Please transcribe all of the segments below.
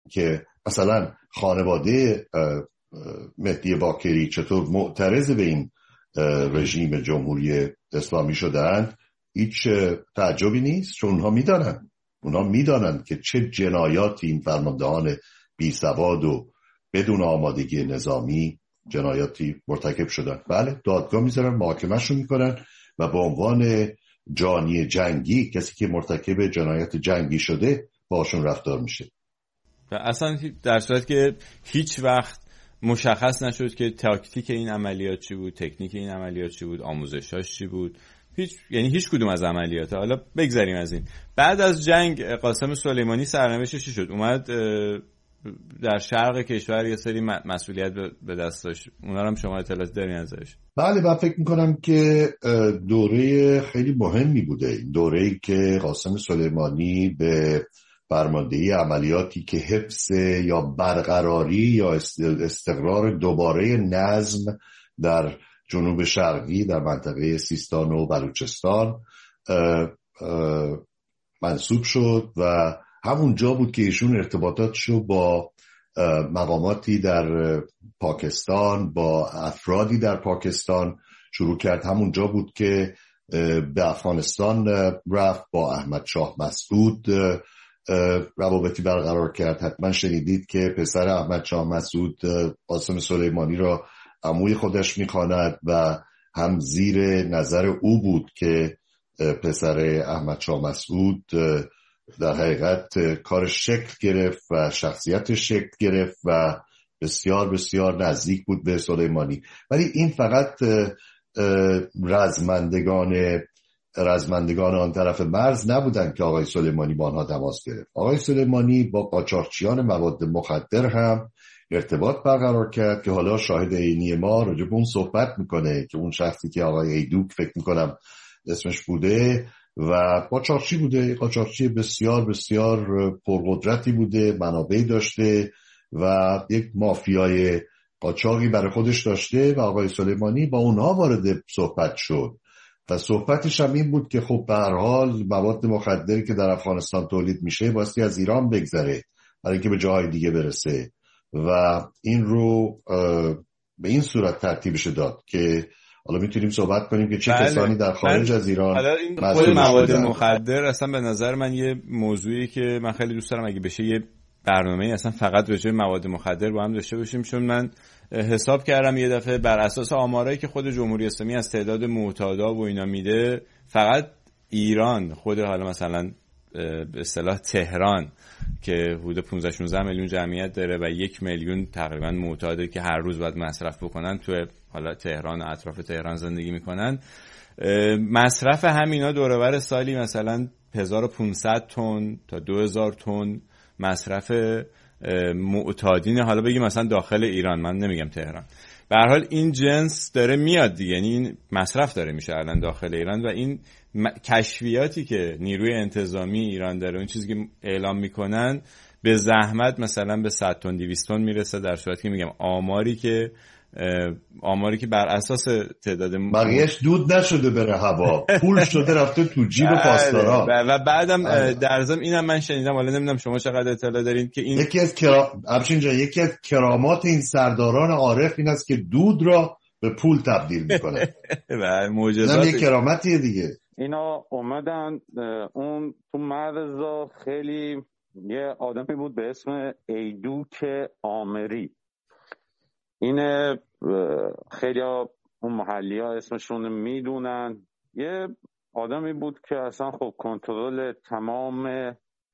که مثلا خانواده مهدی باکری چطور معترض به این رژیم جمهوری اسلامی شدن هیچ تعجبی نیست، چون اونها میدانن که چه جنایاتی این فرماندهان بی سواد و بدون آمادگی نظامی جنایاتی مرتکب شدن. بله، دادگاه میذارن، محاکمه‌شون میکنن و به عنوان جانی جنگی، کسی که مرتکب جنایت جنگی شده، باشون رفتار میشه. و اصلا در صورت که هیچ وقت مشخص نشد که تاکتیک این عملیات چی بود، تکنیک این عملیات چی بود، آموزشاش چی بود، هیچ کدوم از عملیات. حالا بگذریم از این. بعد از جنگ قاسم سلیمانی سرنوشتش چی شد؟ اومد در شرق کشور یه سری مسئولیت به دست داشت، اونا هم شما اطلاعات دارین ازش؟ بله، من فکر میکنم که دوره خیلی مهمی بوده، دوره‌ای که قاسم سلیمانی به فرماندهی عملیاتی که حفظ یا برقراری یا استقرار دوباره نظم در جنوب شرقی در منطقه سیستان و بلوچستان منصوب شد و همونجا بود که ایشون ارتباطاتشو با مقاماتی در پاکستان، با افرادی در پاکستان شروع کرد. همونجا بود که به افغانستان رفت، با احمد شاه مسعود روابطی برقرار کرد. حتما شنیدید که پسر احمد شاه مسعود قاسم سلیمانی را عموی خودش می‌خواند و هم زیر نظر او بود که پسر احمد شاه مسعود در حقیقت کارش شکل گرفت و شخصیتش شکل گرفت و بسیار بسیار نزدیک بود به سلیمانی. ولی این فقط رزمندگان آن طرف مرز نبودن که آقای سلیمانی با آنها تماس گرفت. آقای سلیمانی با قاچاقچیان مواد مخدر هم ارتباط برقرار کرد که حالا شاهد عینی ما راجع به اون صحبت میکنه که اون شخصی که آقای ایدوک فکر میکنم اسمش بوده و قاچاقچی بوده، قاچاقچی بسیار بسیار پرقدرتی بوده، منابعی داشته و یک مافیای قاچاقی برای خودش داشته و آقای سلیمانی با اونها وارد صحبت شد و صحبتش هم این بود که خب به هر حال مواد مخدری که در افغانستان تولید میشه بایستی از ایران بگذره برای اینکه به جاهای دیگه برسه و این رو به این صورت ترتیبش داد که حالا میتونیم صحبت کنیم که چه کسانی در خارج از ایران. حالا این خود مواد مخدر اصلا به نظر من یه موضوعی که من خیلی دوست دارم اگه بشه یه برنامه اصلا فقط راجع به مواد مخدر با هم داشته باشیم، چون من حساب کردم یه دفعه بر اساس آمارایی که خود جمهوری اسلامی از تعداد معتادا و اینا میده، فقط ایران خود حالا مثلا به اصطلاح تهران که حدود 15-16 میلیون جمعیت داره و 1 میلیون تقریبا معتاده که هر روز باید مصرف بکنن، تو حالا تهران و اطراف تهران زندگی میکنن، مصرف همینا دور و بر سالی مثلا 1500 تن تا 2000 تن مصرف معتادین، حالا بگیم مثلا داخل ایران، من نمیگم تهران. به هر حال این جنس داره میاد دیگه، یعنی این مصرف داره میشه الان داخل ایران و این کشفیاتی که نیروی انتظامی ایران داره، اون چیزی که اعلام میکنن به زحمت مثلا به 100 تن 200 تن میرسه، در صورتی که میگم آماری که بر اساس تعداد بقیهش دود نشده بره هوا، پول شده رفته تو جیب پاسدارا. و بعدم در ضمن اینم من شنیدم، حالا نمیدونم شما چقدر اطلاع دارین، که این یکی از کرامات این سرداران عارف این است که دود را به پول تبدیل میکنه. و معجزات یک کرامتیه دیگه. اینا اومدن اون تو مرزا، خیلی یه آدمی بود به اسم ایدوک آمری، اینه خیلی اون محلی ها اسمشون میدونن، یه آدمی بود که اصلا خب کنترل تمام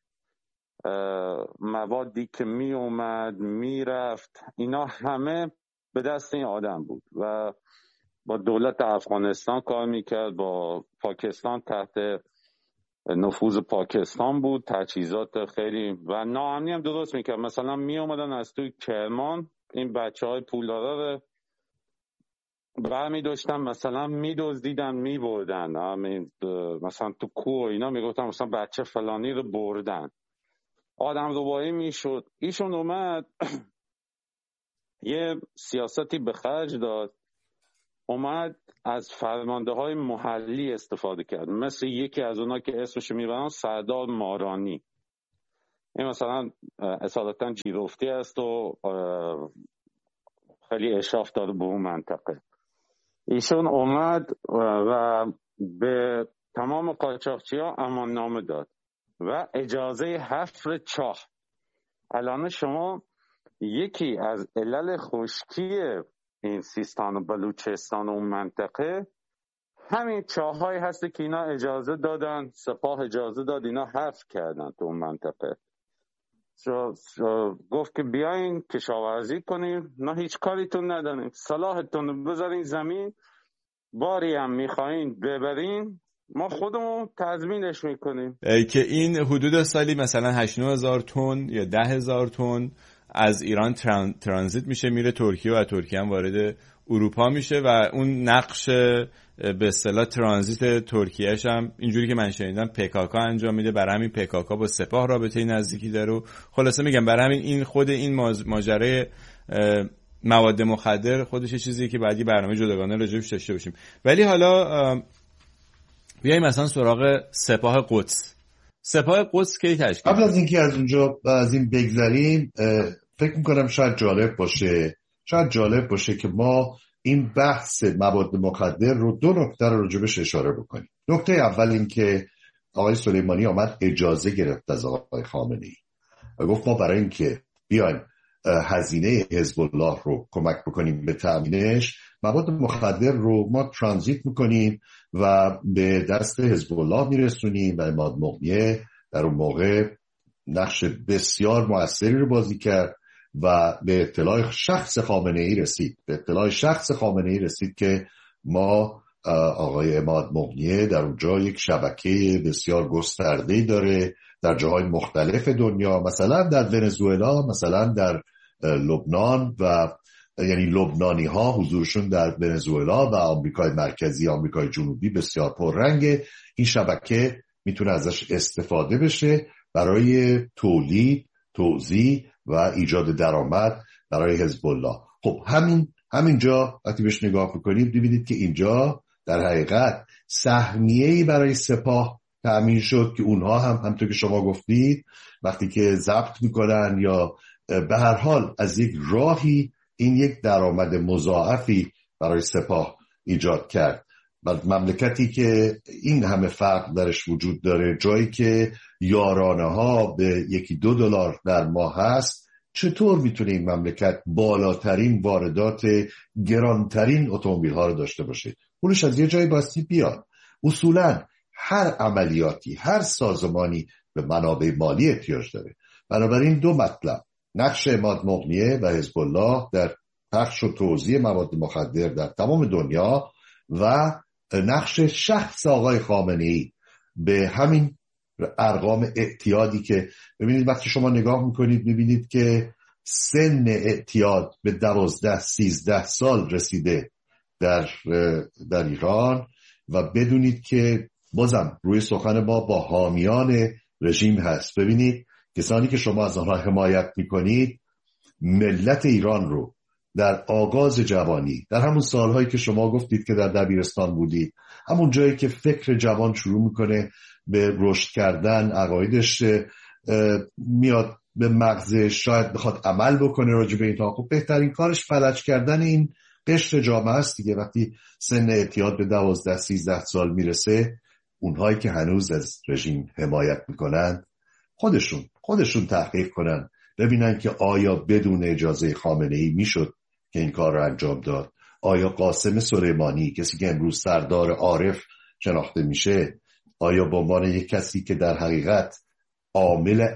موادی که می اومد میرفت اینا همه به دست این آدم بود و با دولت افغانستان کار میکرد، با پاکستان تحت نفوذ پاکستان بود، تجهیزات خیلی و ناامنی هم درست میکرد. مثلا می اومدن از توی کرمان این بچه‌های پولدارا رو برمی داشتن، مثلا میدزدیدن میبردن، مثلا تو کوه اینا میگفتن مثلا بچه فلانی رو بردن، آدم ربایی میشد. ایشون اومد یه سیاستی به خرج داد، اومد از فرمانده های محلی استفاده کرد، مثل یکی از اونا که اسمش میبرن سردار مارانی. این مثلا اصالتا جیرفتی است و خیلی اشراف داره به اون منطقه. ایشون اومد و به تمام قاچاقچی‌ها امان نامه داد و اجازه حفر چاه. الان شما یکی از علل خشکی این سیستان و بلوچستان و اون منطقه همین چاه‌هایی هست که اینا اجازه دادن، سپاه اجازه داد، اینا حفر کردن تو اون منطقه. گفت که بیاین کشاورزی کنیم، نه هیچ کاریتون نداریم، صلاحتون بذارین زمین، باری هم میخواین ببرین، ما خودمون تضمینش میکنیم. که این حدود سالی مثلا 8-9 هزار تن یا 10 هزار تن از ایران ترانزیت میشه میره ترکیه و ترکیه هم وارد اروپا میشه و اون نقش به اصطلاح ترانزیت ترکیهش هم اینجوری که من شنیدم پکاکا انجام میده. برای همین پکاکا با سپاه رابطه نزدیکی داره و خلاصه میگم برای همین این خود این ماجرای مواد مخدر خودش یه چیزیه که بعدی برنامه جداگانه راجعش داشته باشیم. ولی حالا بیاییم مثلا سراغ سپاه قدس. سپاه قدس کی تشکیل؟ قبل از اینکه از اونجا از این بگذریم فکر میکنم شاید جالب باشه که ما این بحث مواد مخدر رو 2 نکته رو راجبش اشاره بکنیم. نکته اول این که آقای سلیمانی آمد اجازه گرفت از آقای خامنه‌ای و گفت ما برای اینکه بیایم هزینه حزب الله رو کمک بکنیم به تأمینش، مواد مخدر رو ما ترانزیت میکنیم و به دست حزب الله میرسونیم و عماد مغنیه در اون موقع نقش بسیار موثری رو بازی کرد و به اطلاع شخص خامنه‌ای رسید که ما آقای عماد مغنیه در اونجا یک شبکه بسیار گسترده‌ای داره در جاهای مختلف دنیا، مثلا در ونزوئلا، مثلا در لبنان و یعنی لبنانی ها حضورشون در ونزوئلا و آمریکای مرکزی، آمریکای جنوبی بسیار پررنگه. این شبکه میتونه ازش استفاده بشه برای تولید، توزیع و ایجاد درآمد برای حزب الله. خب همینجا وقتی بهش نگاه بکنید ببینید که اینجا در حقیقت سهمیه‌ای برای سپاه تأمین شد که اونها هم همونطور که شما گفتید وقتی که ضبط میکنن یا به هر حال از یک راهی این یک درآمد مضاعفی برای سپاه ایجاد کرد. مملکتی که این همه فرق درش وجود داره، جایی که یارانه ها به $1-2 در ماه هست، چطور میتونه این مملکت بالاترین واردات گرانترین اتومبیل ها رو داشته باشه؟ پولش از یه جایی باستی بیاد. اصولا هر عملیاتی، هر سازمانی به منابع مالی احتیاج داره. بنابراین 2 مطلب، نقش عماد مغنیه و حزب الله در پخش و توزیع مواد مخدر در تمام دنیا و نقش شخص آقای خامنه‌ای به همین ارقام اعتیادی که ببینید وقتی شما نگاه میکنید ببینید که سن اعتیاد به 12-13 سال رسیده در ایران و بدونید که بازم روی سخن ما با حامیان رژیم هست. ببینید کسانی که شما از آنها حمایت میکنید ملت ایران رو در آغاز جوانی، در همون سالهایی که شما گفتید که در دبیرستان بودید، همون جایی که فکر جوان شروع میکنه به رشد کردن، عقایدش میاد به مغزش، شاید بخواد عمل بکنه راجع به اینها، خب بهترین کارش فلج کردن این قشر جامعه است دیگه. وقتی سن اعتیاد به 12-13 سال میرسه، اونهایی که هنوز از رژیم حمایت میکنن خودشون تحقیق کنن ببینن که آیا بدون اجازه خامنه‌ای میشد که این کار رو انجام داد؟ آیا قاسم سلیمانی، کسی که امروز سردار عارف شناخته میشه، آیا به عنوان یک کسی که در حقیقت عامل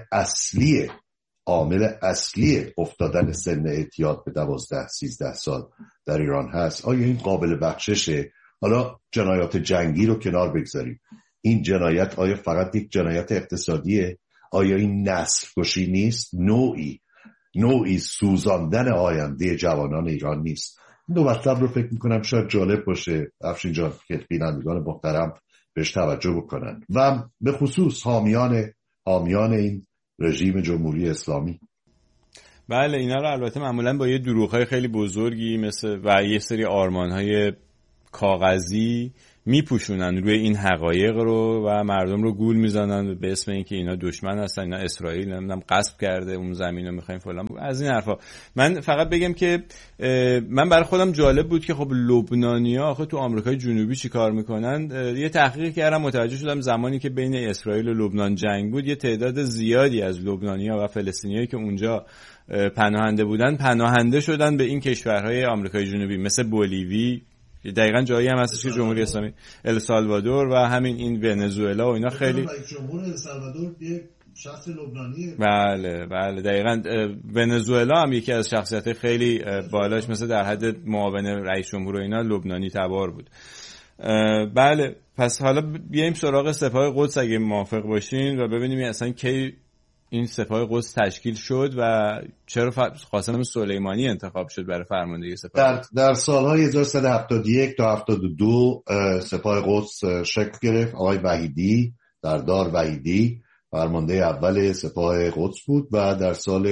اصلی افتادن سن اعتیاد به 12-13 سال در ایران هست، آیا این قابل بخششه؟ حالا جنایات جنگی رو کنار بگذاریم، این جنایت آیا فقط یک جنایت اقتصادیه؟ آیا این نسل کشی نیست؟ نوعی سوزاندن آینده جوانان ایران نیست؟ این 2 مطلب رو فکر میکنم شاید جالب باشه افشین جان که بینندگان محترم بهش توجه بکنن و به خصوص حامیان این رژیم جمهوری اسلامی. بله، اینا رو البته معمولا با یه دروغ‌های خیلی بزرگی مثل و یه سری آرمان‌های کاغذی میپوشونن روی این حقایق رو و مردم رو گول میزنن به اسم اینکه اینا دشمن هستن، اینا اسرائیل نمیدونم غصب کرده اون زمین رو میخوایم فلان از این حرفا. من فقط بگم که من برای خودم جالب بود که خب لبنانی‌ها آخه تو آمریکای جنوبی چیکار میکنن. یه تحقیق کردم متوجه شدم زمانی که بین اسرائیل و لبنان جنگ بود یه تعداد زیادی از لبنانی‌ها و فلسطینیایی که اونجا پناهنده بودن پناهنده شدن به این کشورهای آمریکای جنوبی مثل بولیوی، دقیقاً جایی هم هستش که جمهوری اسلامی، السالوادور و همین این ونزوئلا و اینا خیلی جمهور السالوادور یه شخص لبنانیه. بله دقیقاً ونزوئلا هم یکی از شخصیت‌های خیلی بالاش مثل در حد معاون رئیس جمهور و اینا لبنانی تبار بود. بله پس حالا بیایم سراغ سپاه قدس اگه موافق باشین و ببینیم اصلا کی این سپاه قدس تشکیل شد و چرا قاسم سلیمانی انتخاب شد برای فرماندهی سپاه. در سالهای 1371 تا 72 سپاه قدس شکل گرفت. آقای وحیدی، سردار وحیدی فرمانده اول سپاه قدس بود و در سال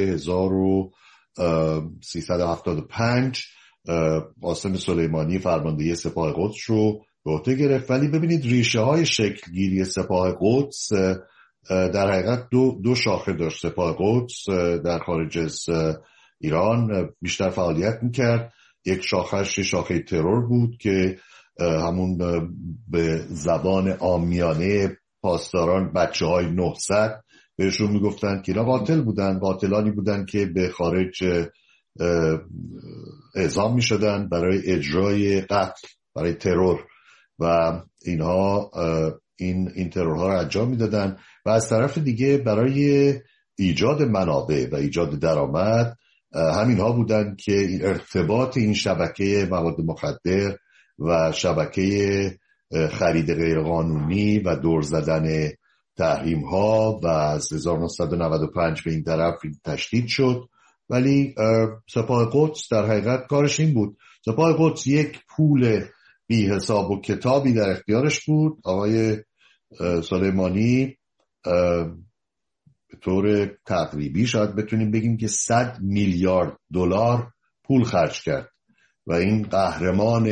1375 قاسم سلیمانی فرماندهی سپاه قدس رو به عهده گرفت. ولی ببینید ریشه های شکل گیری سپاه قدس در حقیقت دو شاخه داشت. سپاه قدس در خارج از ایران بیشتر فعالیت میکرد. یک شاخهش شاخه ترور بود که همون به زبان عامیانه پاسداران بچه‌های 900 بهشون میگفتن که اینا قاتل بودن، قاتلانی بودن که به خارج اعزام میشدن برای اجرای قتل، برای ترور و اینها این ترورها رو انجام میدادن و از طرف دیگه برای ایجاد منابع و ایجاد درآمد همینها بودن که ارتباط این شبکه مواد مخدر و شبکه خرید غیرقانونی و دور زدن تحریم ها و از 1995 به این طرف تشدید شد. ولی سپاه قدس در حقیقت کارش این بود. سپاه قدس یک پول بی حساب و کتابی در اختیارش بود. آقای سلیمانی به طور تقریبی شاید بتونیم بگیم که 100 میلیارد دلار پول خرج کرد و این قهرمان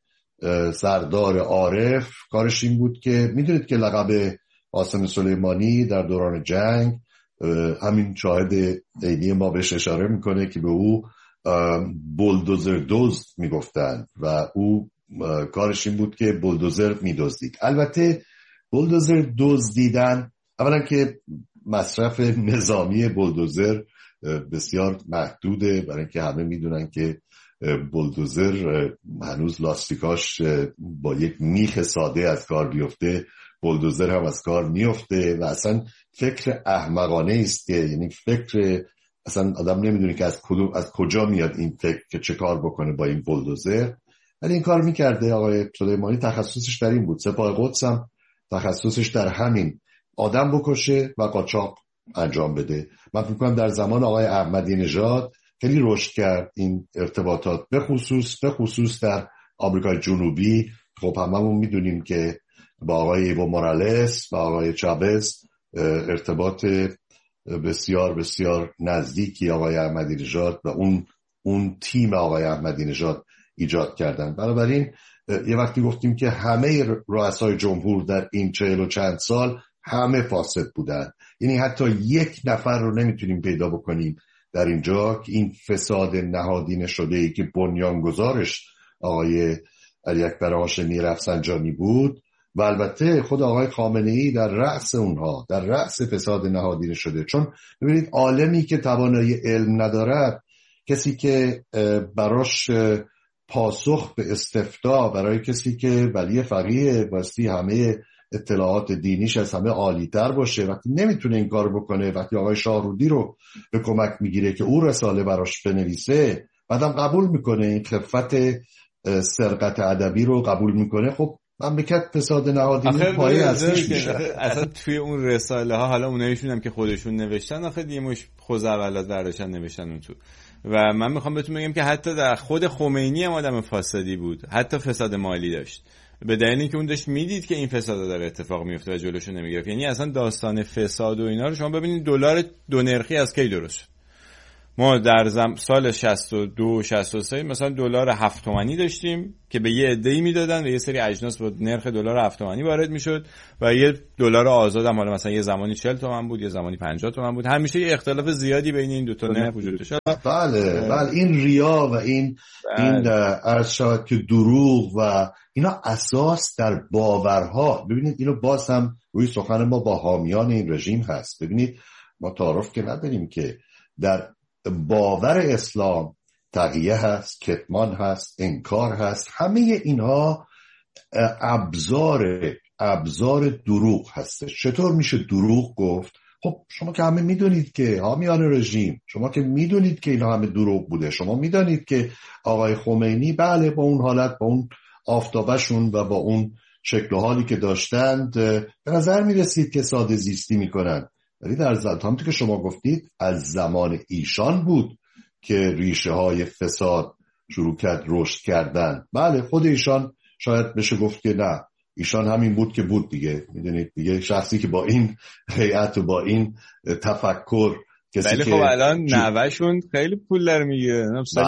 سردار عارف کارش این بود که میدونید که لقب قاسم سلیمانی در دوران جنگ همین شاهد عینی ما بهش اشاره میکنه که به او بولدوزر دزد میگفتن و او کارش این بود که بولدوزر میدزدید. البته بولدوزر دزدیدن اولا که مصرف نظامی بولدوزر بسیار محدوده، برای اینکه همه میدونن که بولدوزر هنوز لاستیکاش با یک میخ ساده از کار بیفته، بولدوزر هم از کار میفته و اصلا فکر احمقانه است که یعنی فکر اصلا آدم نمیدونه که از کجا میاد این فکر که چه کار بکنه با این بولدوزر. ولی این کار میکرده. آقای سلیمانی تخصصش در این بود. سپاه قدس هم تخصصش در همین آدم بکشه و قاچاق انجام بده. من فکر کنم در زمان آقای احمدی نژاد خیلی رشد کرد این ارتباطات، به خصوص در آمریکای جنوبی. خب هممون میدونیم که با آقای ایو مورالس و آقای چاوز ارتباط بسیار بسیار نزدیکی آقای احمدی نژاد و اون تیم آقای احمدی نژاد ایجاد کردن. بنابراین یه وقتی گفتیم که همه رؤسای جمهور در این 40 و چند سال همه فاسد بودن، یعنی حتی یک نفر رو نمیتونیم پیدا بکنیم در اینجا که این فساد نهادینه شده ای که بنیانگذارش آقای علی اکبر هاشمی رفسنجانی بود و البته خود آقای خامنه‌ای در رأس اونها، در رأس فساد نهادینه شده. چون ببینید عالمی که توانایی علم ندارد، کسی که براش پاسخ به استفتاء برای کسی که ولی فقیه واسه همه اطلاعات دینیش از همه عالی‌تر باشه، وقتی نمیتونه این کار بکنه، وقتی آقای شاهرودی رو به کمک میگیره که او رساله براش بنویسه، بعدم قبول میکنه این خفت سرقت ادبی رو قبول میکنه، خب مملکت فساد نهادینه پایه اصلیش میشه. اصلا توی اون رساله ها حالا اونایشون هم که خودشون نوشتن آخه دیگه مش خوزعبلات برداشتن نوشتن اون تو. و من میخوام بهتون بگم که حتی در خود خمینی هم آدم فاسدی بود، حتی فساد مالی داشت، به دلیل اینکه اون داشت میدید که این فساد داره اتفاق میفته و جلوشو نمیگرفت. یعنی اصلا داستان فساد و اینا رو شما ببینید دلار دو نرخی از کی درست شد؟ ما در سال 62 63 مثلا دلار 7 تومانی داشتیم که به یه عده‌ای میدادن و یه سری اجناس با نرخ دلار 7 تومانی وارد میشد و یه دلار آزاد هم حالا مثلا یه زمانی 40 تومن بود، یه زمانی 50 تومن بود. همیشه یه اختلاف زیادی بین این دو تا نرخ وجود داشت. بله این ریا و این عرض شود که دروغ و اینا اساس در باورها. ببینید اینو باز هم روی سخن ما با حامیان این رژیم هست. ببینید ما تعارف که نداریم که در باور اسلام تقیه هست، کتمان هست، انکار هست. همه اینها ابزار دروغ هستش. چطور میشه دروغ گفت؟ خب شما که همه میدونید که حامیان رژیم، شما که میدونید که اینا همه دروغ بوده. شما میدونید که آقای خمینی بله با اون حالت، با اون آفتابشون و با اون شکل و حالی که داشتند به نظر میرسید که ساده زیستی میکنن، ولی در زمان که شما گفتید از زمان ایشان بود که ریشه های فساد شروع کرد رشد کردن. بله خود ایشان شاید بشه گفت که نه، ایشان همین بود که بود دیگه. میدونید دیگه شخصی که با این هیئت و با این تفکر کسی بله که خب الان نوهشون خیلی پول در میگیره.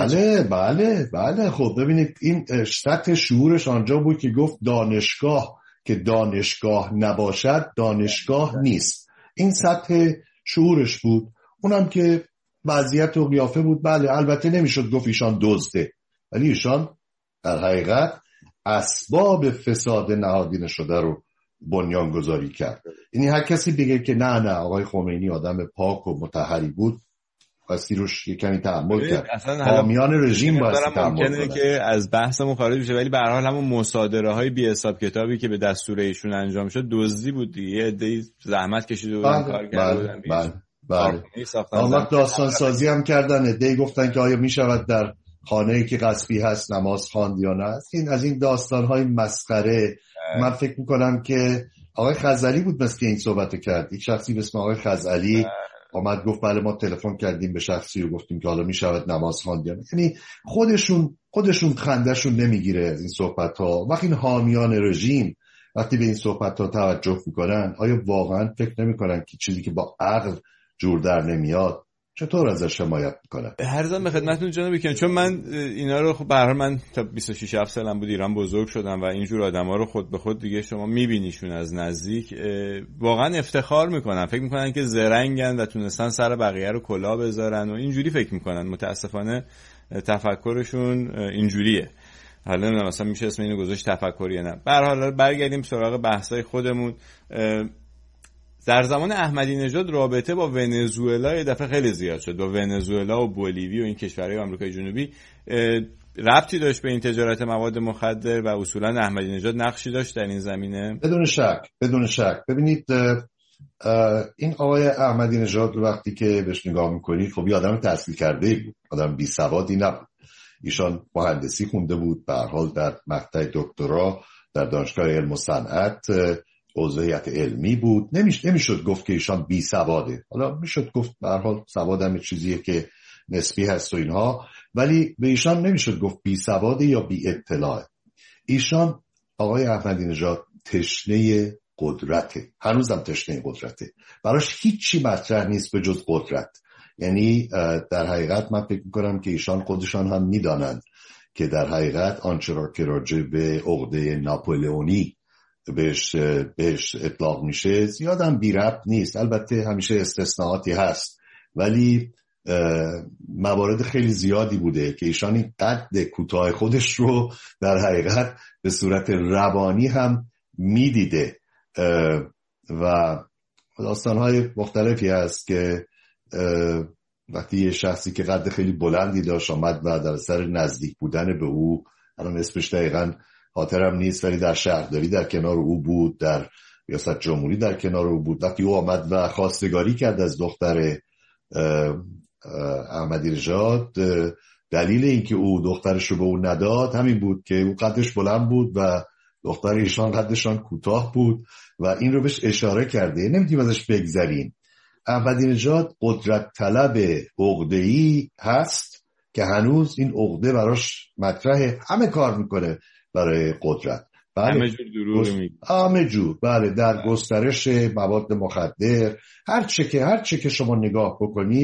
بله خب ببینید این سطح شعورش آنجا بود که گفت دانشگاه که دانشگاه نباشد دانشگاه نیست. این سطح شعورش بود. اونم که وضعیت و قیافه بود. بله البته نمیشد گفت ایشان دزده، ولی ایشان در حقیقت اسباب فساد نهادینه شده رو بنیان گذاری کرد. یعنی هر کسی بگه که نه آقای خمینی آدم پاک و مطهری بود، باستی روش یه کمی تأمل کرد. حامیان رژیم باستی تأمل کنه که از بحثمون خارج بشه، ولی به هر حال همون مصادره های بی حساب کتابی که به دستور ایشون انجام شد دزدی بود دیگه. یه عده‌ای زحمت کشیده بودن کار کردن. بله. اما داستان سازی هم کردن. عده‌ای گفتن که آیا میشود در خانه‌ای که غصبی هست نماز خواند یا نه. این از این داستان‌های مسخره. من فکر می‌کنم که آقای خزعلی بود مثل که این صحبتو کرد. یک شخصی به اسم آقای خزعلی آمد گفت بله ما تلفن کردیم به شخصی و گفتیم که حالا میشود نماز خواند یا نه. یعنی خودشون خندهشون نمیگیره از این صحبت‌ها. وقتی این حامیان رژیم وقتی به این صحبت‌ها توجه می‌کنن، آیا واقعا فکر نمی‌کنن که چیزی که با عقل جور در نمیاد چطور ازش حمایت میکنه؟ هرزم به خدمتتون جناب بیکن، چون من اینا رو خب به هر حال من تا 26 سالم بود ایران بزرگ شدم و اینجور آدما رو خود به خود دیگه شما میبینیشون از نزدیک، واقعا افتخار میکنن. فکر میکنن که زرنگن و تونستن سر بقیه رو کلاه بذارن و اینجوری فکر میکنن. متاسفانه تفکرشون اینجوریه. حالا نمیدونم مثلا میشه اسم اینو گذاشت تفکری یا نه. به هر حال برگردیم سراغ بحثای خودمون. در زمان احمدی نژاد رابطه با ونزوئلا یه دفعه خیلی زیاد شد. با ونزوئلا و بولیوی و این کشورهای آمریکای جنوبی ربطی داشت به این تجارت مواد مخدر و اصولا احمدی نژاد نقشی داشت در این زمینه؟ بدون شک. ببینید این آقای احمدی نژاد وقتی که بهش نگاه میکنید خب یه آدم تحصیل کرده بود، آدم بی سوادی نبود. ایشان مهندسی خونده بود، به هر حال در مقطع دکترا در دانشگاه علم و صنعت عضو هیئت علمی بود. نمیشد گفت که ایشان بی سواده. حالا میشد گفت به هر حال سواد هم چیزیه که نسبی هست و اینها، ولی به ایشان نمیشد گفت بی سواده یا بی اطلاع. ایشان آقای احمدی نژاد تشنه قدرته، هنوزم تشنه قدرته. براش هیچی مطرح نیست به جز قدرت. یعنی در حقیقت من فکر میکنم که ایشان خودشان هم میدانند که در حقیقت آنچه را که راجع به عقده ناپلئونی بهش اطلاق میشه زیادم بی ربط نیست. البته همیشه استثناءاتی هست، ولی موارد خیلی زیادی بوده که ایشان این قد کوتاه خودش رو در حقیقت به صورت روانی هم میدیده و داستانهای مختلفی هست که وقتی یه شخصی که قد خیلی بلندی داشت آمد و در اثر نزدیک بودن به او، الان اسمش دقیقاً خاطرم نیست ولی در شهرداری در کنار او بود، در ریاست جمهوری در کنار او بود، وقتی او آمد و خواستگاری کرد از دختر احمدی نژاد، دلیل اینکه او دخترش رو به او نداد همین بود که او قدش بلند بود و دختر ایشان قدشان کوتاه بود و این رو بهش اشاره کرده. نمیتونیم ازش بگذریم. احمدی نژاد قدرت طلب عقده‌ای هست که هنوز این عقده براش مطرحه، همه کار میکنه برای قدرت. بله. همه جور دروغ میگه. همه جور. بله، در گسترش مواد مخدر هر چه که شما نگاه بکنید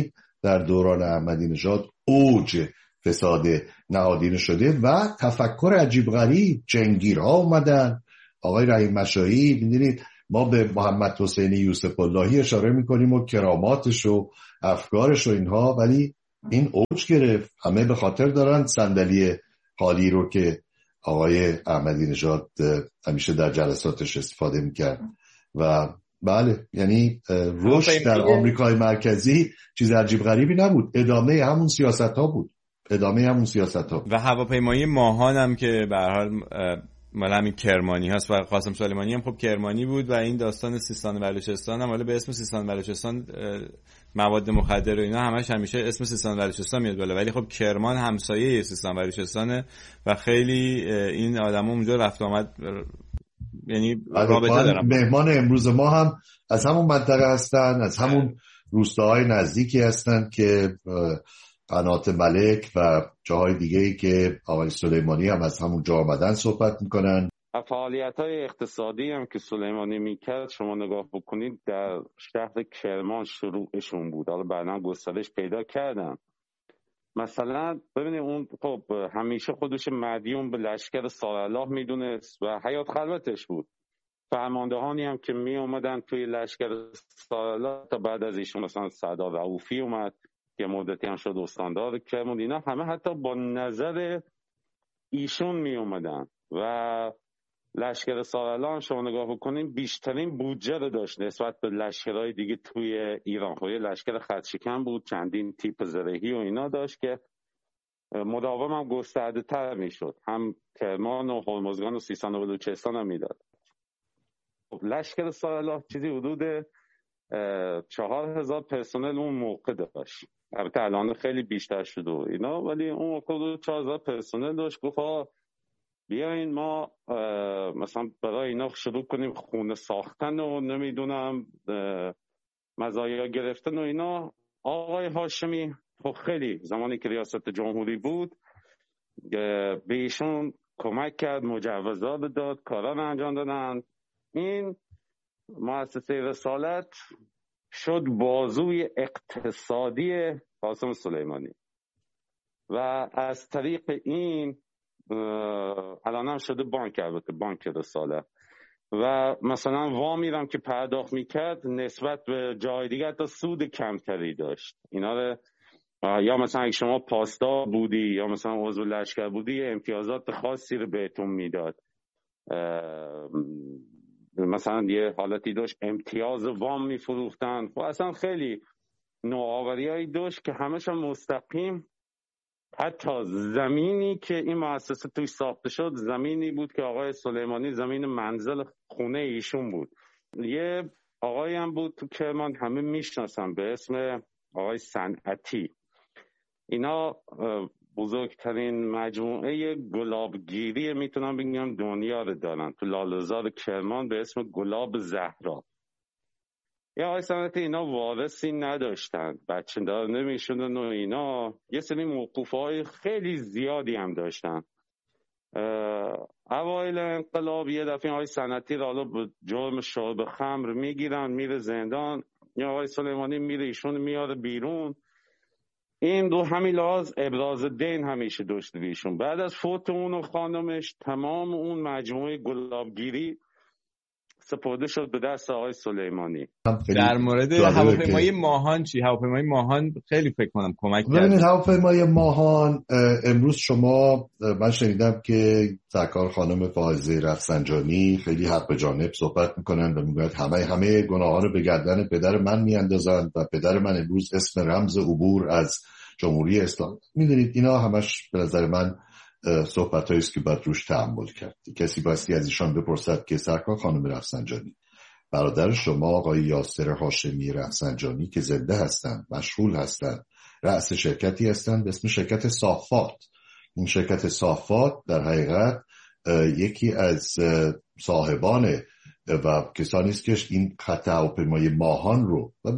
در دوران احمدی نژاد اوج فساد نهادینه شده و تفکر عجیب غریب، جنگیرها اومدن، آقای رحیم مشایی. می‌دونید ما به محمد حسین یوسف اللهی اشاره میکنیم و کراماتش و افکارش و اینها، ولی این اوج گرفت. همه به خاطر دارن صندلی خالی رو که آقای احمدی نژاد همیشه در جلساتش استفاده میکرد. و بله، یعنی رشد در آمریکای مرکزی چیز عجیب غریبی نبود، ادامه همون سیاست ها بود، ادامه همون سیاست ها. و هواپیمایی ماهان هم که به هر حال مال همین کرمانی هست و قاسم سلیمانی هم خب کرمانی بود و این داستان سیستان و بلوچستان هم حالا به اسم سیستان و بلوچستان مواد مخدر و اینا همش همیشه اسم سیستان و بلوچستان میاد بالا، ولی خب کرمان همسایه سیستان و بلوچستانه و خیلی این آدما اونجا رفت آمد، یعنی رابطه دارن. مهمان امروز ما هم از همون منطقه هستن، از همون روستاهای نزدیکی هستن که قنات ملک و جاهای دیگه‌ای که آقای سلیمانی هم از همون جا آمدن صحبت میکنن. فعالیت‌های اقتصادی هم که سلیمانی میکرد شما نگاه بکنید در شهر کرمان شروعشون بود، حالا بعداً گسترش پیدا کردن. مثلا ببینید اون خب همیشه خودش مدیون به لشکر سارالله میدونست و حیات خلوتش بود. فرماندهانی هم که می اومدن توی لشکر سارالله تا بعد از ایشون مثلا سردار رؤوفی اومد که مدتی هم شد استاندار کرمان، اینا همه حتی با نظر ایشون می اومدن و لشکر سارالله شما نگاه بکنین بیشترین بودجه رو داشت نسبت به لشکرهای دیگه توی ایران. خب لشکر خطشکن بود، چندین تیپ زرهی و اینا داشت که مداوم هم گسترده تر می شد، هم کرمان و هرمزگان و سیستان و بلوچستان هم می داد. خب لشکر سارالله چیزی حدود 4000 پرسنل اون موقع داشت، البته الان خیلی بیشتر شده و اینا، ولی اون موقع حدود 4000 پرسنل داشت. گفت بیاین ما مثلا برای اینا شروع کنیم خونه ساختن و نمیدونم مزایا گرفتن و اینا. آقای هاشمی خب خیلی زمانی که ریاست جمهوری بود به ایشون کمک کرد، مجوزات داد، کارا رو انجام دادن. این مؤسسه رسالت شد بازوی اقتصادی قاسم سلیمانی و از طریق این الان هم شده بانک، البته بانک رسالت. و مثلا وامی هم که پرداخت میکرد نسبت به جای دیگه حتی سود کمتری داشت. اینا رو یا مثلا اگه شما پاسدار بودی یا مثلا عضو لشکر بودی امتیازات خاصی رو بهتون میداد. مثلا یه حالتی داشت امتیاز وام میفروختن. خب اصلا خیلی نوآوریایی داشت که همش هم مستقیم. حتی زمینی که این مؤسسه توی ساخته شد زمینی بود که آقای سلیمانی زمین منزل خونه ایشون بود. یه آقایی هم بود تو کرمان همه میشناسن به اسم آقای صنعتی. اینا بزرگترین مجموعه گلابگیری میتونم بگم دنیا رو دارن تو لاله‌زار کرمان به اسم گلاب زهرا. یا آقای صنعتی اینا وارثی نداشتن، بچه دار نمیشدن و اینا یه سری موقوفهای خیلی زیادی هم داشتن. اوایل انقلاب یه دفعه آقای صنعتی رو حالا به جرم شرب خمر میگیرن، میره زندان، یا آقای سلیمانی میره ایشون میاره بیرون. این دو همین لحاظ ابراز دین همیشه داشته ایشون. بعد از فوت اون و خانمش تمام اون مجموعه گلابگیری سپرده شد به دست آقای سلیمانی. در مورد هواپیمای ماهان چی؟ هواپیمای ماهان خیلی فکر کنم کمک کرد. ببینید هواپیمای ماهان امروز شما من شنیدم که سرکار خانم فائزه رفسنجانی خیلی حق به جانب صحبت میکنن و میگن همه گناه‌ها رو به گردن پدر من میاندازن و پدر من امروز اسم رمز عبور از جمهوری اسلامی. میدونید اینا همش به نظر من صحبتایی است که باید روش تأمل کرد. کسی بایستی از ایشان بپرسد که سرکار خانم رفسنجانی برادر شما آقای یاسر هاشمی رفسنجانی که زنده هستند، مشغول هستند، رأس شرکتی هستند به اسم شرکت صافات. این شرکت صافات در حقیقت یکی از صاحبان و کسانی است که این خط هواپیمای ماهان رو و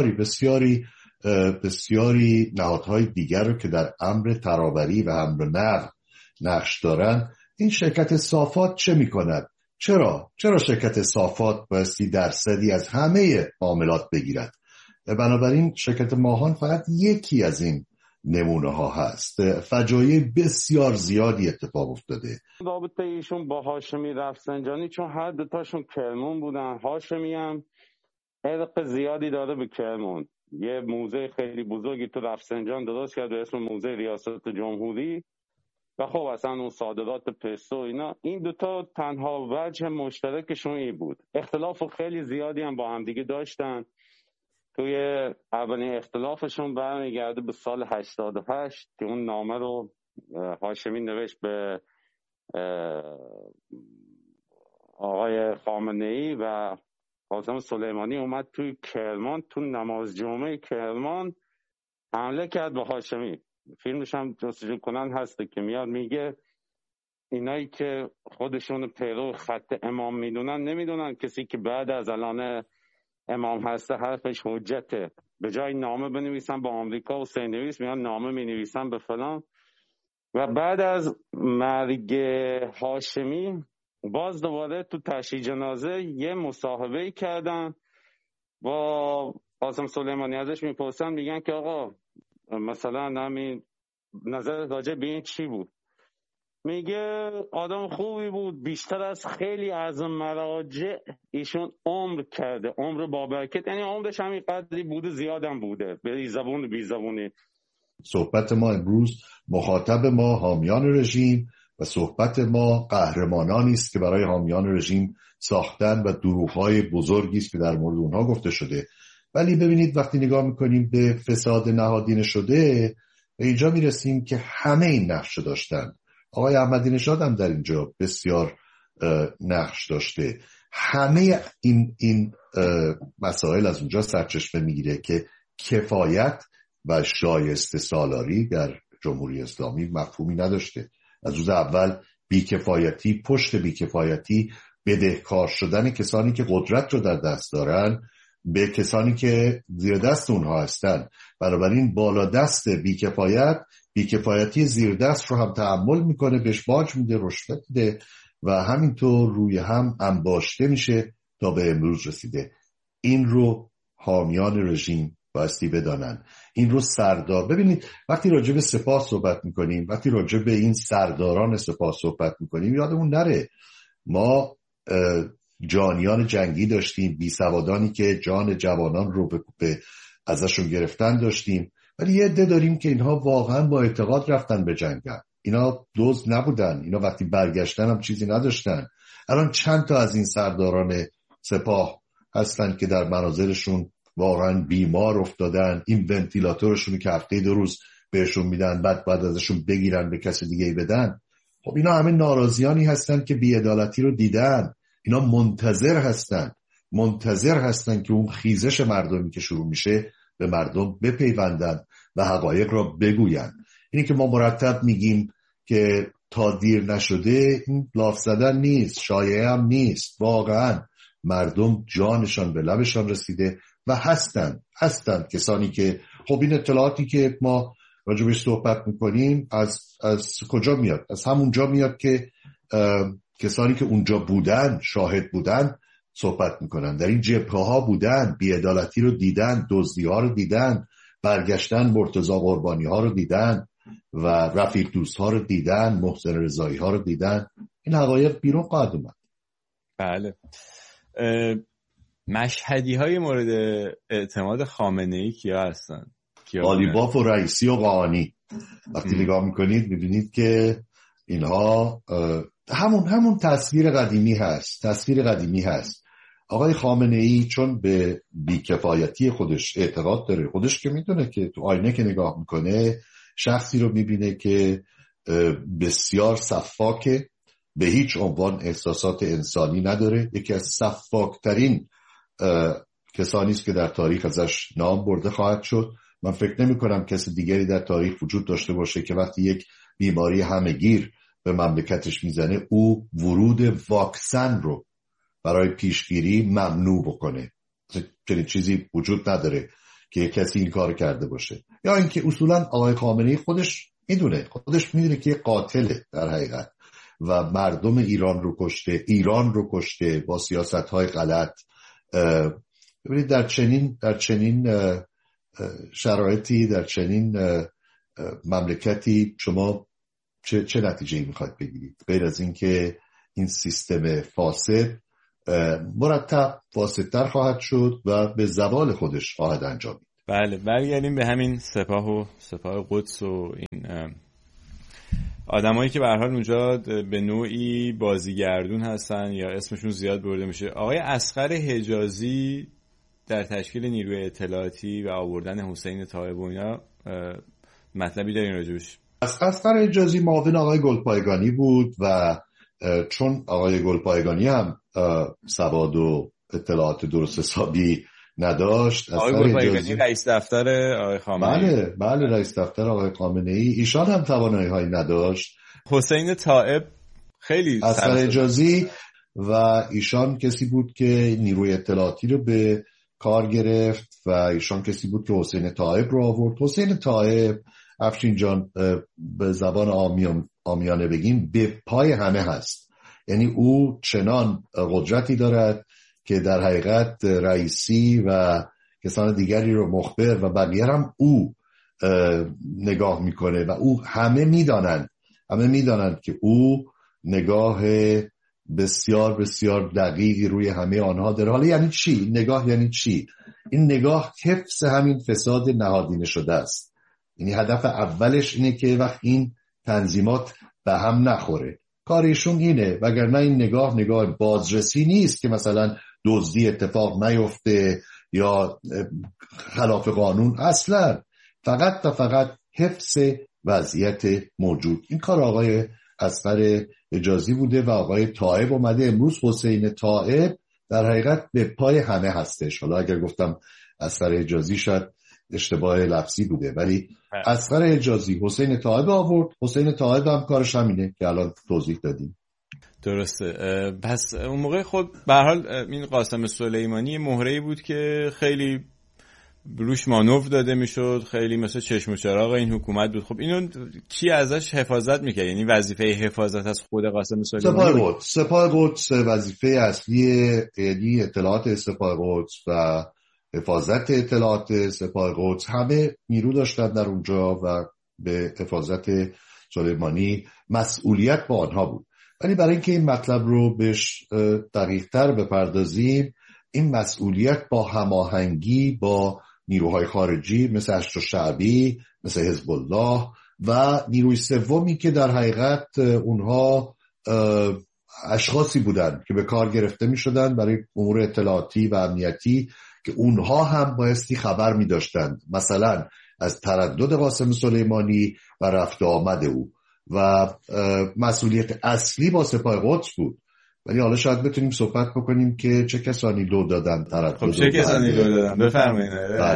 بسیاری نهادهای دیگر رو که در امر ترابری و امر نقل نقش دارن. این شرکت صافات چه میکند؟ چرا شرکت صافات بایستی درصدی از همه معاملات بگیرد؟ بنابراین شرکت ماهان فقط یکی از این نمونه ها هست. فجایع بسیار زیادی اتفاق افتاده. رابطه ایشون با هاشمی رفسنجانی، چون هر دوتاشون کرمون بودن. هاشمی هم عرق زیادی داره به کرمون. یه موزه خیلی بزرگی تو رفسنجان درست کرد به اسم موزه ریاست جمهوری و خب اصلا اون صادرات پستو اینا. این دوتا تنها وجه مشترکشون این بود. اختلاف خیلی زیادی هم با هم دیگه داشتن. توی اولین اختلافشون برمیگرده به سال 88 که اون نامه رو هاشمی نوشت به آقای خامنه‌ای و قاسم سلیمانی اومد توی کرمان، تو نماز جمعه کرمان حمله کرد به هاشمی. فیلمش هم جستجو کنن هسته که میاد میگه اینایی که خودشون پیرو خط امام میدونن نمیدونن کسی که بعد از الان امام هسته حرفش حجته. به جای نامه بنویسن با آمریکا و سینویس میان نامه مینویسن به فلان. و بعد از مرگ هاشمی باز دوباره تو تشییع جنازه یه مصاحبه کردن با قاسم سلیمانی. ازش میپرسن میگن که آقا مثلا همین نظر راجع به این چی بود؟ میگه آدم خوبی بود، بیشتر از خیلی از مراجع ایشون عمر کرده، عمر بابرکت، یعنی عمرش همین قدری بوده، زیادم بوده، به زبون بی زبونی. صحبت ما امروز مخاطب ما حامیان رژیم و صحبت ما قهرمانانی است که برای حامیان رژیم ساختن و دروغ‌های بزرگی است که در مورد اونها گفته شده. ولی ببینید وقتی نگاه میکنیم به فساد نهادینه شده به اینجا میرسیم که همه این نقش داشتن. آقای احمدی نژاد هم در اینجا بسیار نقش داشته. همه این مسائل از اونجا سرچشمه میگیره که کفایت و شایسته سالاری در جمهوری اسلامی مفهومی نداشته. از روز اول بیکفایتی پشت بیکفایتی بدهکار شدن کسانی که قدرت رو در دست دارن به کسانی که زیر دست اونها هستن. بنابراین بالا دست بیکفایتی زیر دست رو هم تحمل میکنه، بهش باج میده، رشوه میده و همینطور روی هم انباشته میشه تا به امروز رسیده. این رو حامیان رژیم بایستی بدانن. این رو سردار ببینید وقتی راجع به سپاه صحبت میکنیم، وقتی راجع به این سرداران سپاه صحبت میکنیم یادمون نره ما جانیان جنگی داشتیم، بیسوادانی که جان جوانان رو به ازشون گرفتن داشتیم، ولی یه عده داریم که اینها واقعا با اعتقاد رفتن به جنگن. اینا دزد نبودن، اینا وقتی برگشتن هم چیزی نداشتن. الان چند تا از این سرداران سپاه هستن که در منازلشون واقعا بیمار افتادن، این ونتیلاتورشون که هفته 2 روز بهشون میدن بعد ازشون بگیرن به کسی دیگه بدن. خب اینا همه ناراضیانی هستن که بی‌عدالتی رو دیدن. اینا منتظر هستن که اون خیزش مردمی که شروع میشه به مردم بپیوندن و حقایق را بگوین. اینی که ما مرتب میگیم که تا دیر نشده، این لاف زدن نیست، شایعه هم نیست. واقعا مردم جانشان به لبشان رسیده و هستن کسانی که خب این اطلاعاتی که ما راجبش صحبت میکنیم از کجا میاد؟ از همونجا میاد که کسانی که اونجا بودن، شاهد بودن صحبت میکنن، در این جبهه‌ها بودن، بی‌عدالتی رو دیدن، دزدی‌ها رو دیدن، برگشتن مرتضی قربانی‌ها رو دیدن و رفیق دوست‌ها رو دیدن، محسن رضایی‌ها رو دیدن. این حقایق بیرون خواهد اومد. بله. مشهدی‌های مورد اعتماد خامنه‌ای کیا هستن؟ قالیباف و رئیسی و قاآنی. وقتی نگاه میکنید میبینید که اینها همون تصویر قدیمی هست. آقای خامنه‌ای چون به بیکفایتی خودش اعتقاد داره، خودش که میدونه که تو آینه که نگاه میکنه شخصی رو میبینه که بسیار سفاکه، به هیچ عنوان احساسات انسانی نداره، یکی از سفاکترین کسانی است که در تاریخ ازش نام برده خواهد شد. من فکر نمی کنم کسی دیگری در تاریخ وجود داشته باشه که وقتی یک بیماری همهگیر به مملکتش میزنه او ورود واکسن رو برای پیشگیری ممنوع بکنه. چنین چیزی وجود نداره که کسی این کار کرده باشه. یا اینکه اصولا آقای خامنه‌ای خودش میدونه که قاتله در حقیقت و مردم ایران رو کشته با سیاست‌های غلط، ببینید در چنین شرایطی، در چنین مملکتی شما چه نتیجه‌ای میخواید بگیرید غیر از اینکه این سیستم فاسد مرتب فاسدتر خواهد شد و به زوال خودش خواهد انجامید. بله، برگردیم به همین سپاه قدس و این آدمایی که به هر حال اونجا به نوعی بازیگردون هستن یا اسمشون زیاد برده میشه. آقای اصغر حجازی در تشکیل نیروی اطلاعاتی و آوردن حسین طایب و اینا مطلبی دارین راجبش؟ اصغر حجازی معاون آقای گلپایگانی بود و چون آقای گلپایگانی هم سواد و اطلاعات درست حسابی نداشت، آقای گلپایگانی رئیس دفتر آقای خامنه‌ای، بله رئیس دفتر آقای خامنه‌ای، ایشان هم توانایی‌هایی نداشت. حسین طایب خیلی اصغر حجازی و ایشان کسی بود که نیروی اطلاعاتی رو به کار گرفت و ایشان کسی بود که حسین طایب رو آورد. حسین طایب، افشین جان به زبان عامیانه بگیم، به پای همه هست. یعنی او چنان قدرتی دارد که در حقیقت رئیسی و کسان دیگری رو مخبر و بقیه هم او نگاه میکنه و او همه میدانند که او نگاه بسیار بسیار دقیقی روی همه آنها داره. حالا یعنی چی؟ نگاه یعنی چی؟ این نگاه حفظ همین فساد نهادینه شده است. یعنی هدف اولش اینه که وقت این تنظیمات به هم نخوره. کارشون اینه، وگرنه این نگاه بازرسی نیست که مثلا دزدی اتفاق نیفته یا خلاف قانون، اصلا فقط حفظ وضعیت موجود. این کار آقای اصغر حجازی بوده و آقای طایب اومده. امروز حسین طایب در حقیقت به پای همه هستش. حالا اگر گفتم اصغر حجازی شاید اشتباه لفظی بوده، ولی اصغر حجازی حسین طایب آورد. حسین طایب هم کارش همینه که الان توضیح دادیم. درسته. پس اون موقع خود به هر حال این قاسم سلیمانی مهره‌ای بود که خیلی روش مانور داده میشد، خیلی مثل چشم و چراغ این حکومت بود. خب اینو کی ازش حفاظت میکرد؟ یعنی وظیفه حفاظت از خود قاسم سلیمانی؟ سپاه قدس وظیفه اصلی یعنی اطلاعات سپاه قدس و حفاظت اطلاعات سپاه قدس، همه نیرو داشتن در اونجا و به حفاظت سلیمانی مسئولیت با آنها بود. ولی برای اینکه این مطلب رو بهش دقیق‌تر بپردازیم، این مسئولیت با هماهنگی با نیروهای خارجی مثل اشر شعبی، مثل حزب الله و نیروی سومی که در حقیقت اونها اشخاصی بودند که به کار گرفته می شدند برای امور اطلاعاتی و امنیتی، که اونها هم بایستی خبر می داشتند مثلا از تردد قاسم سلیمانی و رفت آمد او، و مسئولیت اصلی با سپاه قدس بود. ولی حالا شاید بتونیم صحبت بکنیم که چه کسانی لو دادن تردد. خب چه کسانی لو دادن؟ بفرمایید.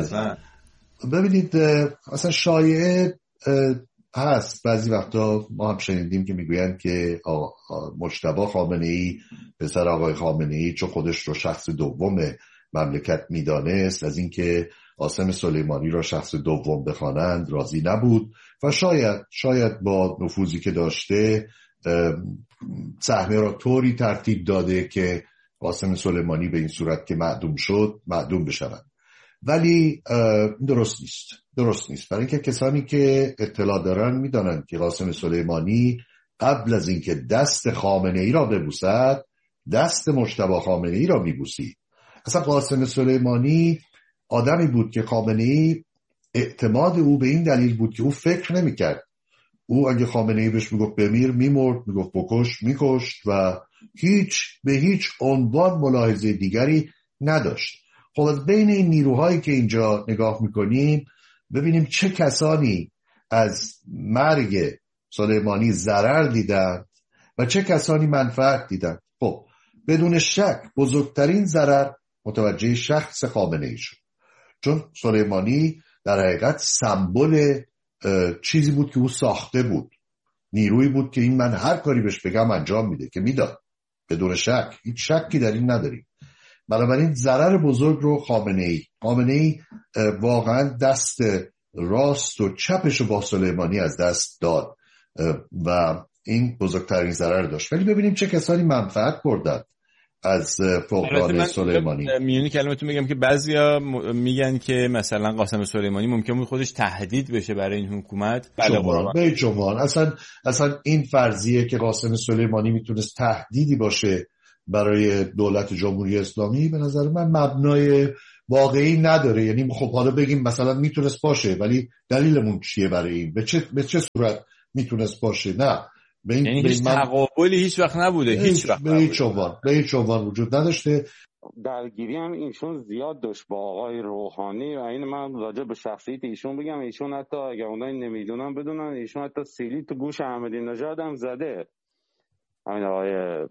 ببینید مثلا شایعه هست، بعضی وقتا ما هم شنیدیم که میگویند که مجتبی خامنه‌ای پسر آقای خامنه‌ای چون خودش رو شخص دوم مملکت میدانست از اینکه قاسم سلیمانی را شخص دوم بخوانند راضی نبود و شاید با نفوذی که داشته سهمه را طوری ترتیب داده که قاسم سلیمانی به این صورت که معدوم بشود. ولی درست نیست برای اینکه کسانی که اطلاع دارن میدانند که قاسم سلیمانی قبل از اینکه دست خامنه‌ای را ببوسد دست مجتبی خامنه‌ای را میبوسید. اصلا قاسم سلیمانی آدمی بود که خامنه‌ای اعتماد او به این دلیل بود که او فکر نمی‌کرد. او اگه خامنه‌ای بهش میگفت بمیر میمرد، میگفت بکش میکشت و به هیچ عنوان ملاحظه دیگری نداشت. خب از بین این نیروهایی که اینجا نگاه میکنیم ببینیم چه کسانی از مرگ سلیمانی ضرر دیدند و چه کسانی منفعت دیدند. خب بدون شک بزرگترین ضرر متوجه شخص خامنه‌ای شد، چون سلیمانی در حقیقت سمبل چیزی بود که او ساخته بود، نیرویی بود که این من هر کاری بهش بگم انجام میده که میداد، بدون شک، هیچ شکی در این نداریم. بنابراین ضرر بزرگ رو خامنه‌ای واقعا دست راست و چپش رو با سلیمانی از دست داد و این بزرگترین ضرر داشت. ولی ببینیم چه کسانی منفعت بردند از فقدان سلیمانی. میونی کلمتون میگم که بعضیا میگن که مثلا قاسم سلیمانی ممکن بود خودش تهدید بشه برای این حکومت. به جمان اصلا این فرضیه که قاسم سلیمانی میتونست تهدیدی باشه برای دولت جمهوری اسلامی به نظر من مبنای واقعی نداره. یعنی خب حالا بگیم مثلا میتونست باشه، ولی دلیلمون چیه برای این؟ به چه صورت میتونست باشه؟ نه، یعنی هیچ تقابلی هیچ وقت نبوده، به هیچ عنوان وجود نداشته. درگیری هم ایشون زیاد داشت با آقای روحانی و این من راجع به شخصیت ایشون بگم، ایشون حتی اگه اونایی نمیدونن بدونن ایشون حتی سیلی تو گوش احمدی نژاد هم زده. همین آقای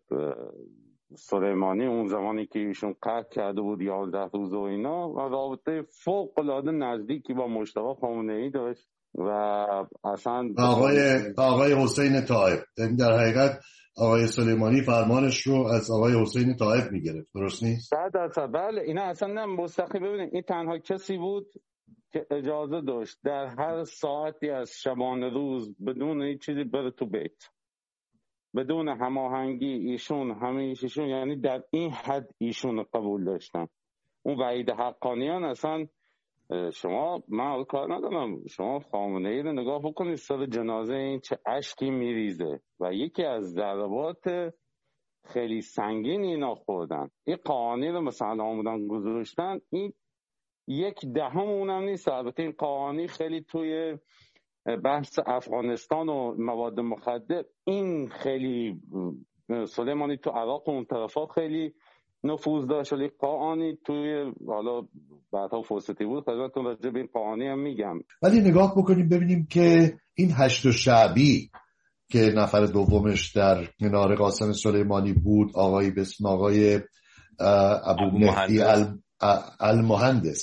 سلیمانی اون زمانی که ایشون قتل کرده بود 11 روز و اینا، و رابطه فوق العاده نزدیکی با مجتبی خامنه‌ای داشت و اصلا آقای حسین طائف، در حقیقت آقای سلیمانی فرمانش رو از آقای حسین طائف میگرفت، درست نیست؟ بله اینا اصلا نه مستقیم. ببینید این تنها کسی بود که اجازه داشت در هر ساعتی از شبانه روز بدون هیچ چیزی بره تو بیت، بدون هماهنگی ایشون همیشون، یعنی در این حد ایشون قبول داشتن. اون وحید حقانیان اصلا شما من کار ندارم، شما خامنه‌ای رو نگاه بکنید سر جنازه این چه اشکی میریزه و یکی از ضربات خیلی سنگین اینا خوردن. این قوانین رو مثلا آمدن گذاشتن، این 1/10 اونم نیست. البته این قوانین خیلی توی بحث افغانستان و مواد مخدر این خیلی سلیمانی تو عراق و اون طرفا خیلی نفوذ داشت، ولی قوانین توی حالا بعدها فرصتی بود خدمتتون راجع به این قوانین هم میگم. ولی نگاه بکنیم ببینیم که این هشت شعبی که نفر دومش در کنار قاسم سلیمانی بود، آقای به اسم آقای ابو مهدی المهندس.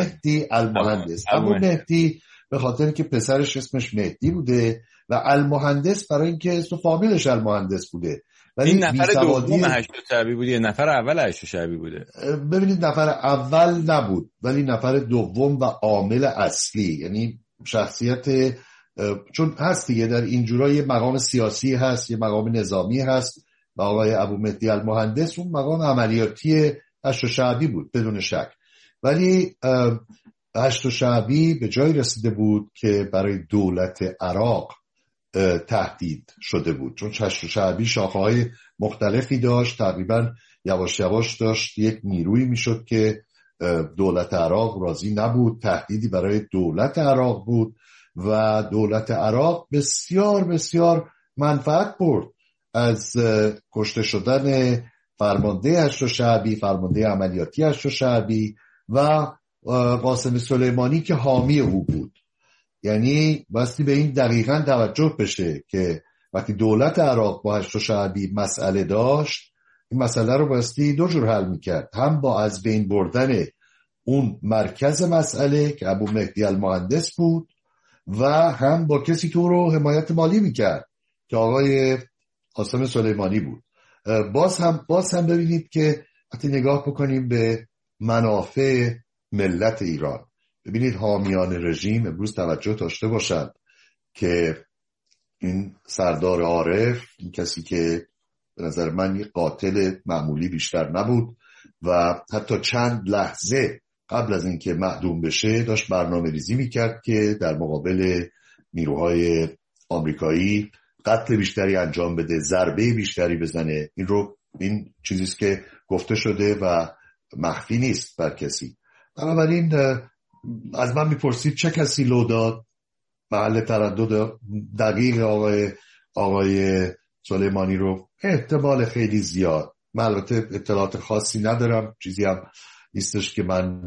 ابو مهدی به خاطر که پسرش اسمش مهدی بوده و المهندس برای اینکه اسم فامیلش المهندس بوده. ولی این نفر دوم هشت شعبی بود یا نفر اول هشت شعبی بوده؟ ببینید نفر اول نبود ولی نفر دوم و عامل اصلی، یعنی شخصیت، چون هست دیگه در اینجورا یه مقام سیاسی هست، یه مقام نظامی هست و آقای ابو مهدی المهندس اون مقام عملیاتی هشت شعبی بود بدون شک. ولی هشت شعبی به جای رسیده بود که برای دولت عراق تهدید شده بود، چون هشت شعبی شاخه‌های مختلفی داشت، تقریبا یواش یواش داشت یک نیرویی میشد که دولت عراق راضی نبود، تهدیدی برای دولت عراق بود و دولت عراق بسیار بسیار منفعت برد از کشته شدن فرمانده هشت شعبی، فرمانده عملیاتی هشت شعبی و قاسم سلیمانی که حامی او بود. یعنی باستی به این دقیقاً توجه بشه که وقتی دولت عراق با هشت شعبی مسئله داشت، این مسئله رو باستی دو جور حل میکرد، هم با از بین بردن اون مرکز مسئله که ابو مهدی المهندس بود و هم با کسی که او رو حمایت مالی میکرد که آقای قاسم سلیمانی بود. باز هم ببینید که وقتی نگاه بکنیم به منافع ملت ایران، ببینید حامیان رژیم امروز توجه داشته باشند که این سردار عارف، این کسی که به نظر من یک قاتل معمولی بیشتر نبود و حتی چند لحظه قبل از اینکه معدوم بشه داشت برنامه ریزی میکرد که در مقابل نیروهای آمریکایی قتل بیشتری انجام بده، ضربه بیشتری بزنه. این چیزیست که گفته شده و مخفی نیست بر کسی. بنابراین از من میپرسید چه کسی لو داد؟ محل تردد دقیق آقای سلیمانی رو احتمال خیلی زیاد. من البته اطلاعات خاصی ندارم، چیزی هم نیستش که من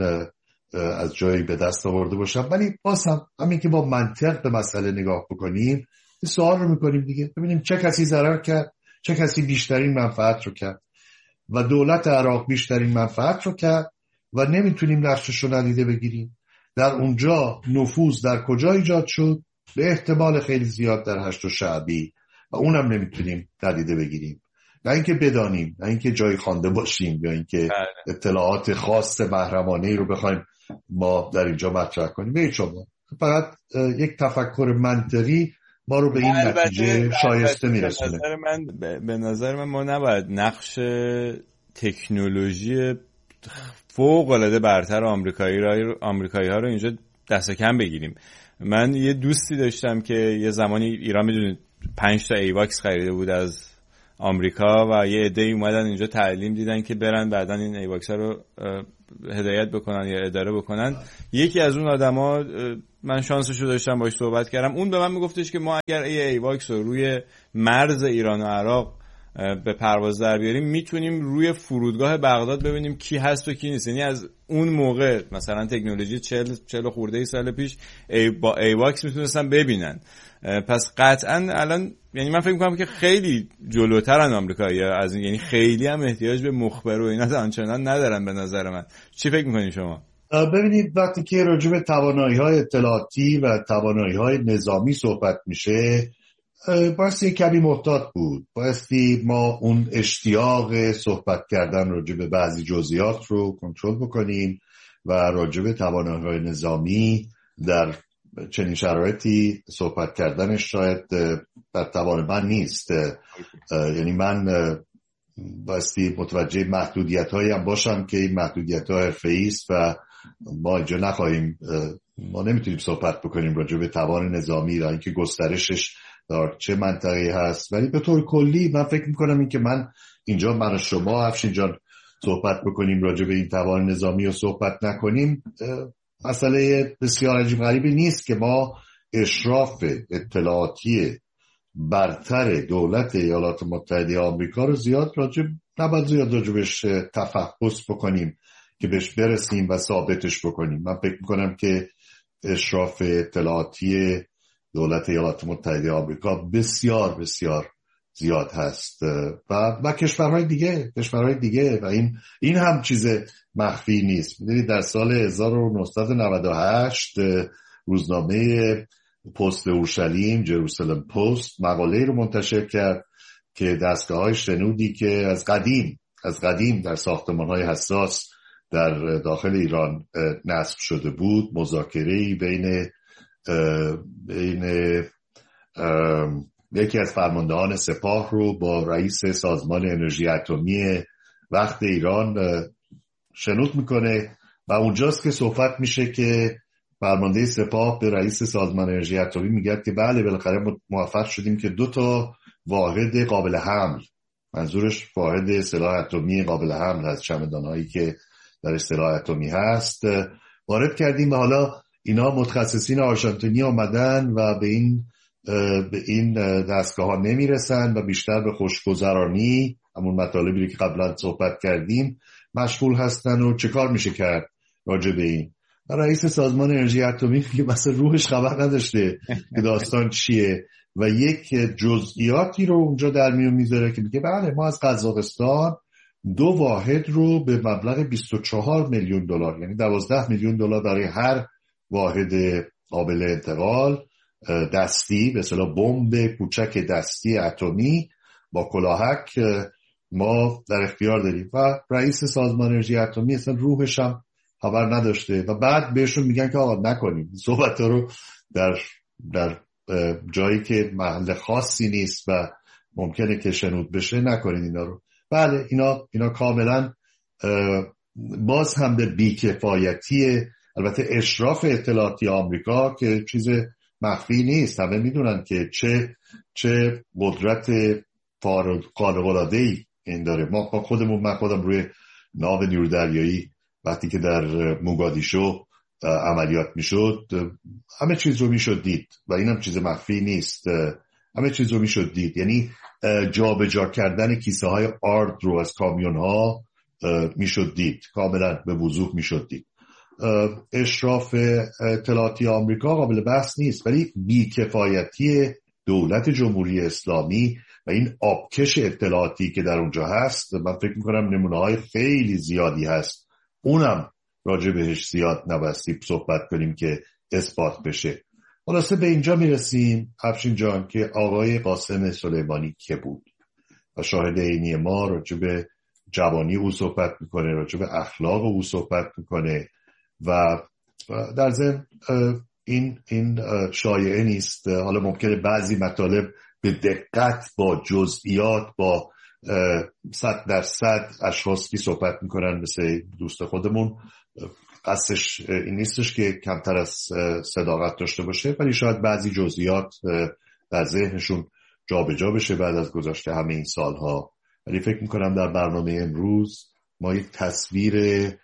از جایی به دست آورده باشم، ولی باز هم همین که با منطق به مسئله نگاه بکنیم سوال رو میکنیم دیگه، ببینیم چه کسی ضرر کرد، چه کسی بیشترین منفعت رو کرد و دولت عراق بیشترین منفعت رو کرد و نمیتونیم نقشش رو ندیده بگیریم. در اونجا نفوذ در کجا ایجاد شد؟ به احتمال خیلی زیاد در هشت شعبی و اونم نمیتونیم ندیده بگیریم، نه اینکه بدانیم، نه اینکه جایی خوانده باشیم یا اینکه اطلاعات خاص محرمانه‌ای رو بخوایم ما در اینجا مطرح کنیم. به شما فقط یک تفکر منطقی ما رو به این نتیجه شایسته میرسونه. به نظر من ما نباید نقش تکنولوژی فوق العاده برتر آمریکایی ها رو اینجا دست کم بگیریم. من یه دوستی داشتم که یه زمانی ایران میدونید 5 تا ایواکس خریده بود از آمریکا و یه عده‌ای اومدن اینجا تعلیم دیدن که برن بعدن این ایواکس ها رو هدایت بکنن یا اداره بکنن. یکی از اون آدما من شانسشو داشتم باهاش صحبت کردم، اون به من میگفتش که ما اگر ایواکس رو روی مرز ایران و عراق به پرواز در بیاریم میتونیم روی فرودگاه بغداد ببینیم کی هست و کی نیست. یعنی از اون موقع مثلا تکنولوژی 40 خورده سال پیش با ایواکس میتونستن ببینن. پس قطعا الان یعنی من فکر میکنم که خیلی جلوترن آمریکایی‌ها از این، یعنی خیلی هم احتیاج به مخبر و اینا آنچنان ندارن به نظر من. چی فکر میکنین شما؟ ببینید وقتی که راجع به توانایی‌های اطلاعاتی و توانایی‌های نظامی صحبت میشه بایستی کمی محتاط بود. بایستی ما اون اشتیاق صحبت کردن راجع به بعضی جزئیات رو کنترل بکنیم و راجع به توانایی‌های نظامی در چنین شرایطی صحبت کردنش شاید در توان من نیست. یعنی من بایستی متوجه محدودیت‌هایی هم باشم که این محدودیت‌ها حرفه‌ای است و ما اینجا نخواهیم، ما نمیتونیم صحبت بکنیم راجع به توان نظامی و اینکه گسترشش در چه منطقه‌ای هست. ولی به طور کلی من فکر میکنم این که من و شما افشین جان صحبت بکنیم راجع به این توان نظامی و صحبت نکنیم مسئله بسیار عجیب غریبی نیست که ما اشراف اطلاعاتی برتر دولت ایالات متحده آمریکا رو نباید زیاد راجبش تفحص بکنیم که بهش برسیم و ثابتش بکنیم. من فکر میکنم که اشراف اطلاعاتی دولت ایالات متحده آمریکا بسیار بسیار زیاد هست و کشورهای دیگه و این هم چیز مخفی نیست. میدونید در سال 1998 روزنامه پست اورشلیم جروسالم پست مقاله رو منتشر کرد که دستگاه‌های شنودی که از قدیم در ساختمان‌های حساس در داخل ایران نصب شده بود، مذاکره‌ای بین یکی از فرماندهان سپاه رو با رئیس سازمان انرژی اتمی وقت ایران شنود میکنه و اونجاست که صحبت میشه که فرمانده سپاه به رئیس سازمان انرژی اتمی میگه که بله بالاخره موفق شدیم که 2 واحد قابل حمل، منظورش واحد سلاح اتمی قابل حمل هست، چمدانهایی که در سلاح اتمی هست، وارد کردیم و حالا اینا متخصصین آرژانتینی آمدن و به این دستگاه ها نمیرسن و بیشتر به خوشگذرانی همون مطالبی که قبلا صحبت کردیم مشغول هستن و چه کار میشه کرد راجع به این. و رئیس سازمان انرژی اتمی که مثلا روحش خبر نداشته که داستان چیه و یک جزئیاتی رو اونجا در میون میذاره که میگه بله ما از قزاقستان 2 واحد رو به مبلغ 24 میلیون دلار، یعنی 12 میلیون دلار برای هر واحد قابل انتقال دستی، به اصطلاح بمب کوچک دستی اتمی با کلاهک ما در اختیار داریم و رئیس سازمان انرژی اتمی اصلا روحش هم خبر نداشته و بعد بهشون میگن که آقا نکنیم صحبت رو در جایی که محل خاصی نیست و ممکنه که شنود بشه نکنید اینا رو. بله اینا کاملا باز هم به بیکفایتی البته اشراف اطلاعاتی آمریکا که چیز مخفی نیست، همه میدونن که چه قدرت خارق‌العاده‌ای این داره. من خودم روی ناو نیرودریایی وقتی که در موگادیشو عملیات میشد همه چیز رو میشد دید و اینم چیز مخفی نیست، همه چیز رو میشد دید. یعنی جابجا کردن کیسه های آرد رو از کامیون ها میشد دید، کاملا به وضوح میشد دید. اشراف اطلاعاتی آمریکا قابل بحث نیست، ولی بیکفایتی دولت جمهوری اسلامی و این آبکش اطلاعاتی که در اونجا هست من فکر میکنم نمونه‌های خیلی زیادی هست، اونم راجع بهش زیاد نبستیم صحبت کنیم که اثبات بشه. خلاصه به اینجا میرسیم افشین جان که آقای قاسم سلیمانی که بود و شاهد عینی ما راجع به جوانی او صحبت میکنه، راجع به اخلاق او صحبت میکنه و در ضمن این شایعه نیست. حالا ممکنه بعضی مطالب به دقت با جزئیات با 100% اشخاصی صحبت میکنن مثل دوست خودمون، قصدش این نیستش که کمتر از صداقت داشته باشه، ولی شاید بعضی جزئیات در ذهنشون جابجا بشه بعد از گذشته همه این سالها. ولی فکر میکنم در برنامه امروز ما یک تصویر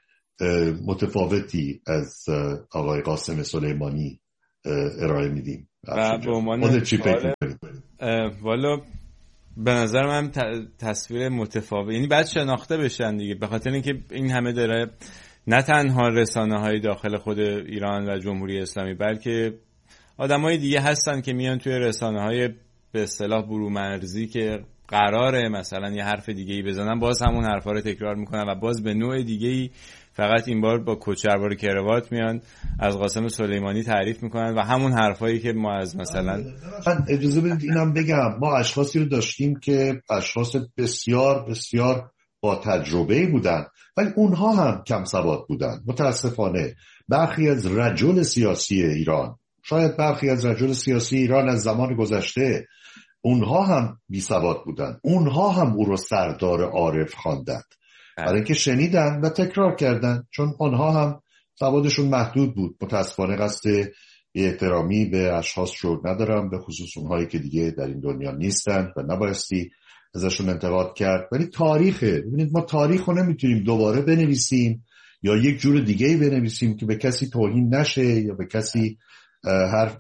متفاوتی از آقای قاسم سلیمانی ارائه میدیم. خودت چی فکر میکنی؟ والا به نظر من تصویر متفاوت، یعنی باید شناخته بشن دیگه، به خاطر اینکه این همه داره نه تنها رسانه‌های داخل خود ایران و جمهوری اسلامی، بلکه آدمای دیگه هستن که میان توی رسانه‌های به اصطلاح برومرزی که قراره مثلا یه حرف دیگه‌ای بزنن، باز همون حرفا رو تکرار میکنن و باز به نوع دیگه‌ای، فقط این بار با کچلوار کراوات میان از قاسم سلیمانی تعریف میکنن و همون حرفایی که ما از مثلا اجازه بدید اینم بگم، ما اشخاصی رو داشتیم که اشخاص بسیار بسیار با تجربه بودن، ولی اونها هم کم سواد بودن. متاسفانه برخی از رجل سیاسی ایران، شاید برخی از رجل سیاسی ایران از زمان گذشته، اونها هم بی سواد بودن، اونها هم او رو سردار عارف خواندند برای اینکه شنیدن و تکرار کردن، چون آنها هم سوادشون محدود بود. متاسفانه قصد احترامی به اشخاص رو ندارم، به خصوص اونهایی که دیگه در این دنیا نیستن و نبایستی ازشون انتقاد کرد، ولی تاریخه. ببینید ما تاریخ رو نمیتونیم دوباره بنویسیم یا یک جور دیگه‌ای بنویسیم که به کسی توهین نشه یا به کسی حرف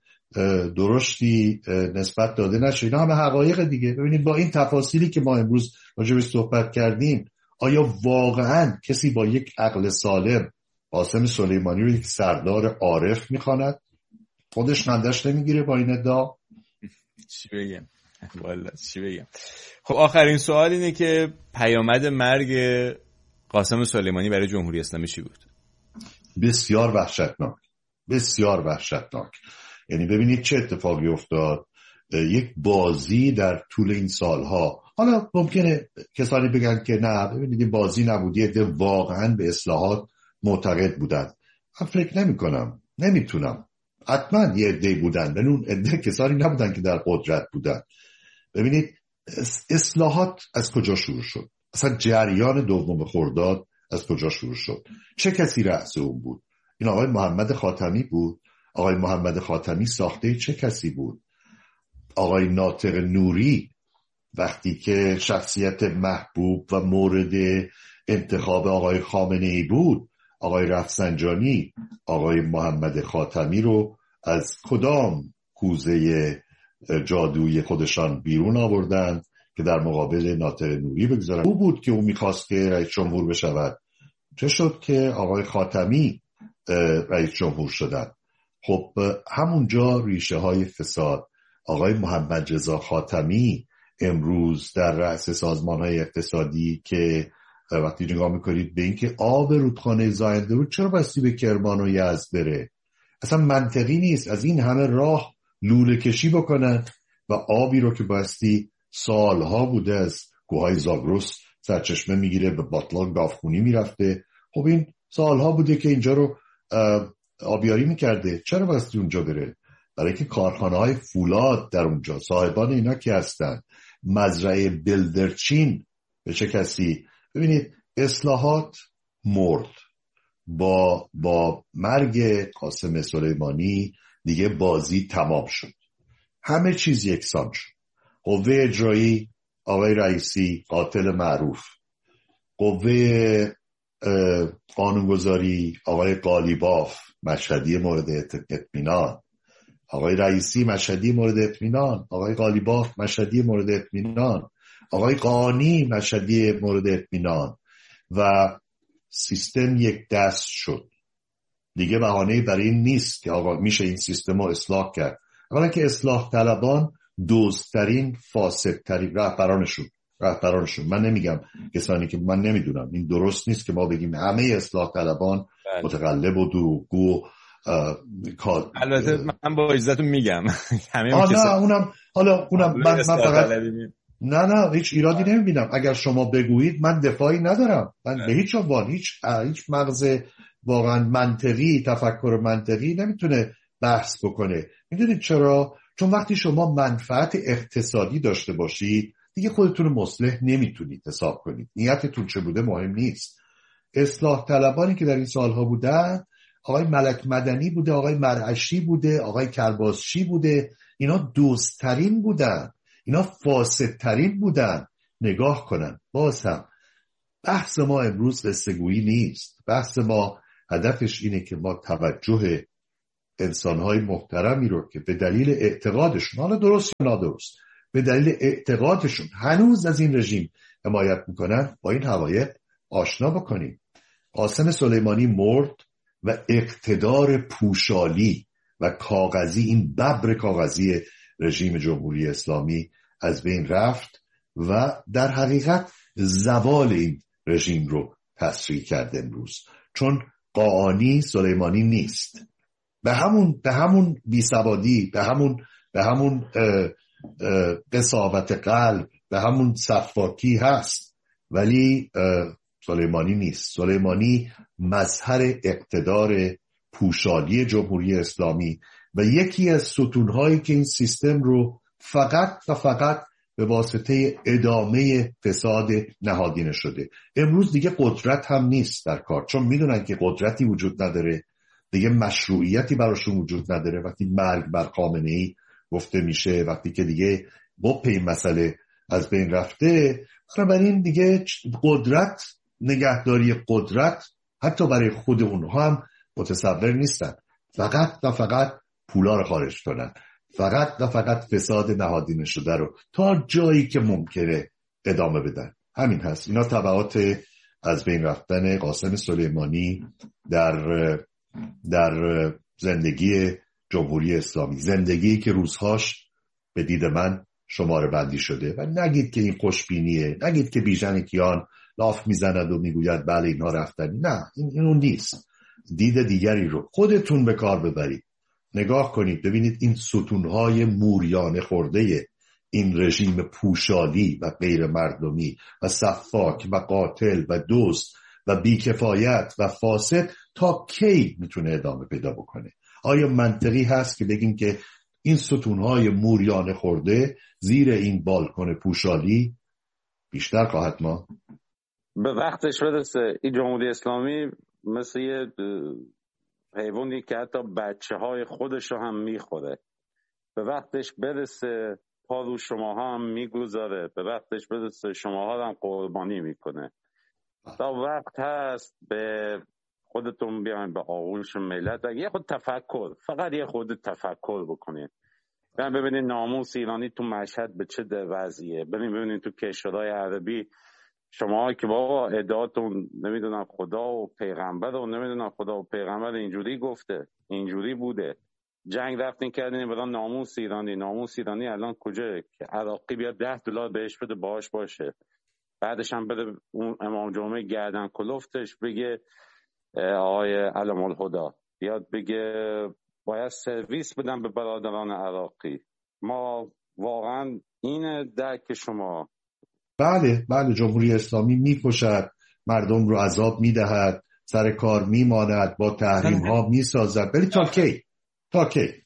درشتی نسبت داده نشه. اینا همه حقایق دیگه. ببینید با این تفاصیلی که ما امروز راجع بهش صحبت کردیم، آیا واقعا کسی با یک عقل سالم قاسم سلیمانی رو یک سردار عارف میخواند؟ خودش خندش نمیگیره با این ادعا؟ چی بگم والله چی بگم. خب آخرین سوال اینه که پیامد مرگ قاسم سلیمانی برای جمهوری اسلامی چی بود؟ بسیار وحشتناک، بسیار وحشتناک. یعنی ببینید چه اتفاقی افتاد. یک بازی در طول این سالها، حالا ممکنه کسانی بگن که نه ببینید بازی نبودی، عده واقعا به اصلاحات معتقد بودن. من فکر نمی کنم، نمیتونم، حتما یه عده بودن، ولی اون عده کسانی نبودن که در قدرت بودن. ببینید اصلاحات از کجا شروع شد؟ اصلا جریان دوم خرداد از کجا شروع شد؟ چه کسی رأس اون بود؟ این آقای محمد خاتمی بود. آقای محمد خاتمی ساخته چه کسی بود؟ آقای ناطق نوری وقتی که شخصیت محبوب و مورد انتخاب آقای خامنه‌ای بود، آقای رفسنجانی آقای محمد خاتمی رو از کدام کوزه جادویی خودشان بیرون آوردن که در مقابل ناطق نوری بگذارن؟ او بود که او میخواست که رئیس جمهور بشود. چه شد که آقای خاتمی رئیس جمهور شدن؟ خب همونجا ریشه های فساد. آقای محمد رضا خاتمی امروز در رأس سازمان های اقتصادی که وقتی نگاه میکنید به این که آب رودخانه زاینده رود چرا بستی به کرمان و یزد بره، اصلا منطقی نیست. از این همه راه لوله کشی بکنن و آبی رو که بستی سالها بوده از کوههای زاگرس سرچشمه میگیره به باطلاق گافخونی میرفته، خب این سالها بوده که اینجا رو آبیاری میکرده، چرا بستی اونجا بره؟ برای که کارخانه های فولاد در اونجا، صاحبان اینا کی هستن؟ مزرعه بلدرچین به چه کسی؟ ببینید اصلاحات مرد. با مرگ قاسم سلیمانی دیگه بازی تمام شد، همه چیز یکسان شد. قوه اجرایی آقای رئیسی قاتل معروف، قوه قانونگذاری آقای قالیباف مشهدی مورد اطمینان، آقای رئیسی مشهدی مورد اطمینان، آقای قالیباف مشهدی مورد اطمینان، آقای قانی مشهدی مورد اطمینان و سیستم یک دست شد. دیگه بهانه‌ای برای این نیست که آقا میشه این سیستم رو اصلاح کرد. اولا که اصلاح طلبان دزدترین فاسدترین رهبرانشون، من نمیگم کسانی که من نمیدونم، این درست نیست که ما بگیم همه اصلاح طلبان متقلب و دروغگو. البته من با اجازهتون میگم همه نه اونم من فقط نه هیچ ایرادی نمیبینم. اگر شما بگویید من دفاعی ندارم، من به هیچ عنوان هیچ مغز واقعا منطقی، تفکر منطقی نمیتونه بحث بکنه. میدونید چرا؟ چون وقتی شما منفعت اقتصادی داشته باشید دیگه خودتون رو مصلح نمیتونید حساب کنید. نیتتون چه بوده مهم نیست. اصلاح طلبانی که در این سالها بودن، آقای ملک مدنی بوده، آقای مرعشی بوده، آقای کرباسچی بوده، اینا دوستترین بودن، اینا فاسدترین بودن. نگاه کنن. باز هم بحث ما امروز قصه‌گویی نیست. بحث ما هدفش اینه که ما توجه انسانهای محترمی رو که به دلیل اعتقادشون، حالا درست یا نادرست، به دلیل اعتقادشون هنوز از این رژیم حمایت میکنن، با این حقایق آشنا بکنیم. قاسم سلیمانی مرد و اقتدار پوشالی و کاغذی، این ببر کاغذی رژیم جمهوری اسلامی از بین رفت و در حقیقت زوال این رژیم رو تسریع کرد امروز. چون قاآنی سلیمانی نیست. به همون بیسوادی، به همون قساوت قلب، به همون صفاکی هست، ولی سلیمانی نیست. سلیمانی مظهر اقتدار پوشالی جمهوری اسلامی و یکی از ستونهایی که این سیستم رو فقط و فقط به واسطه ادامه فساد نهادینه شده. امروز دیگه قدرت هم نیست در کار، چون میدونن که قدرتی وجود نداره، دیگه مشروعیتی براشون وجود نداره. وقتی مرگ بر خامنه‌ای گفته میشه، وقتی که دیگه این مسئله از بین رفته، بنابراین دیگه قدرت، نگهداری قدرت حتی برای خود اونها هم متصور نیستن. فقط و فقط پولا رو خارج کنن، فقط و فقط فساد نهادینه شده رو تا جایی که ممکنه ادامه بدن. همین هست. اینا تبعات از بین رفتن قاسم سلیمانی در زندگی جمهوری اسلامی، زندگی که روزهاش به دید من شماره بندی شده. و نگید که این خوشبینیه، نگید که بیژن کیان لاف میزند و میگوید بله اینها رفتن. نه، این اون نیست. دید دیگری رو خودتون به کار ببرید. نگاه کنید ببینید این ستونهای موریانه خورده این رژیم پوشالی و غیر مردمی و سفاک و قاتل و دزد و بیکفایت و فاسد تا کی میتونه ادامه پیدا بکنه؟ آیا منطقی هست که بگیم که این ستونهای موریانه خورده زیر این بالکن پوشالی بیشتر خواهد ما؟ به وقتش برسه این جمهوری اسلامی مثل یه حیوانی که حتی بچه های خودش رو هم میخوره. به وقتش برسه پا رو شماها هم میگذاره، به وقتش برسه شماها هم قربانی میکنه. تا وقت هست به خودتون بیاین به آغوش ملت و یه خود تفکر، فقط یه خود تفکر بکنید. ببینید ناموس ایرانی تو مشهد به چه وضعیه. ببینید تو کشورهای عربی شما که بابا ادعاتون نمیدونم خدا و پیغمبر و نمیدونم خدا و پیغمبر اینجوری گفته، اینجوری بوده، جنگ رفتین کردین برای ناموس ایرانی. ناموس ایرانی الان کجا؟ که عراقی بیاد $10 بهش بده باهاش باشه، بعدش هم بده اون امام جمعه گردن کلفتش بگه آقای علم الهدا بیاد بگه باید سرویس بدن به برادران عراقی. ما واقعا این درک شما. بله جمهوری اسلامی میکشد، مردم رو عذاب میدهد، سر کار میماند، با تحریم ها میسازد. ولی تا کی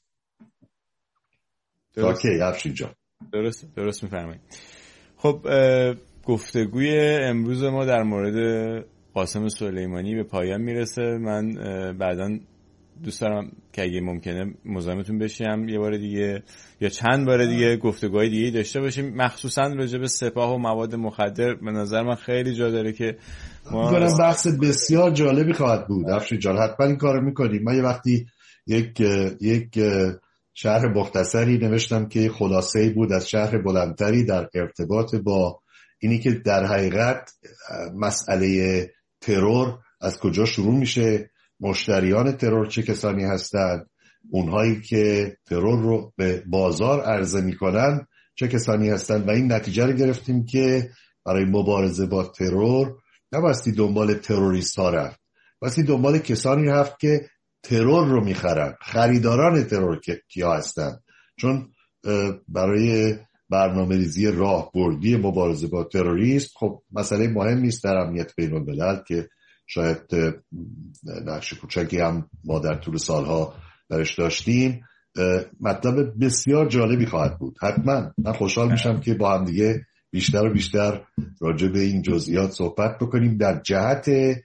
افشین جان؟ درست میفرمایید. خب گفتگوی امروز ما در مورد قاسم سلیمانی به پایان میرسه. من بعداً دوست دارم که اگه ممکنه مزاحمتون بشیم یه بار دیگه یا چند بار دیگه گفتگوهای دیگه داشته باشیم، مخصوصا راجع به سپاه و مواد مخدر. به نظر من خیلی جا داره که ما بحث بسیار جالبی خواهد بود. افشین جان حتما این کارو میکنیم. من یه وقتی یک شرح مختصری نوشتم که خلاصه‌ای بود از شرح بلندتری در ارتباط با اینی که در حقیقت مسئله ترور از کجا شروع میشه، مشتریان ترور چه کسانی هستند، اونهایی که ترور رو به بازار عرضه میکنن چه کسانی هستند، و این نتیجه رو گرفتیم که برای مبارزه با ترور نباستی دنبال تروریست ها رفت، باستی دنبال کسانی رفت که ترور رو میخرن. خریداران ترور کیا هستند؟ چون برای برنامه ریزی راهبردی مبارزه با تروریسم خب مسئله مهم نیست در امنیت بین الملل که شاید نقش کوچکی هم ما در طول سالها درش داشتیم، مطلب بسیار جالبی خواهد بود. حتما من خوشحال میشم که با هم دیگه بیشتر و بیشتر راجع به این جزئیات صحبت بکنیم در جهت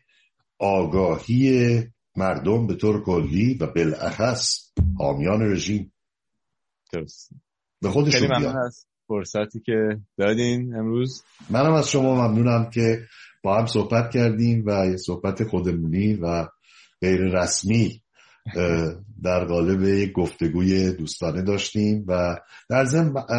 آگاهی مردم به طور کلی و بالاخص حامیان رژیم. درست. به خودشون خیلی ممنون از فرصتی که دادین امروز. منم از شما ممنونم که با هم صحبت کردیم و یه صحبت خودمونی و غیر رسمی در قالب یک گفتگوی دوستانه داشتیم و در ضمن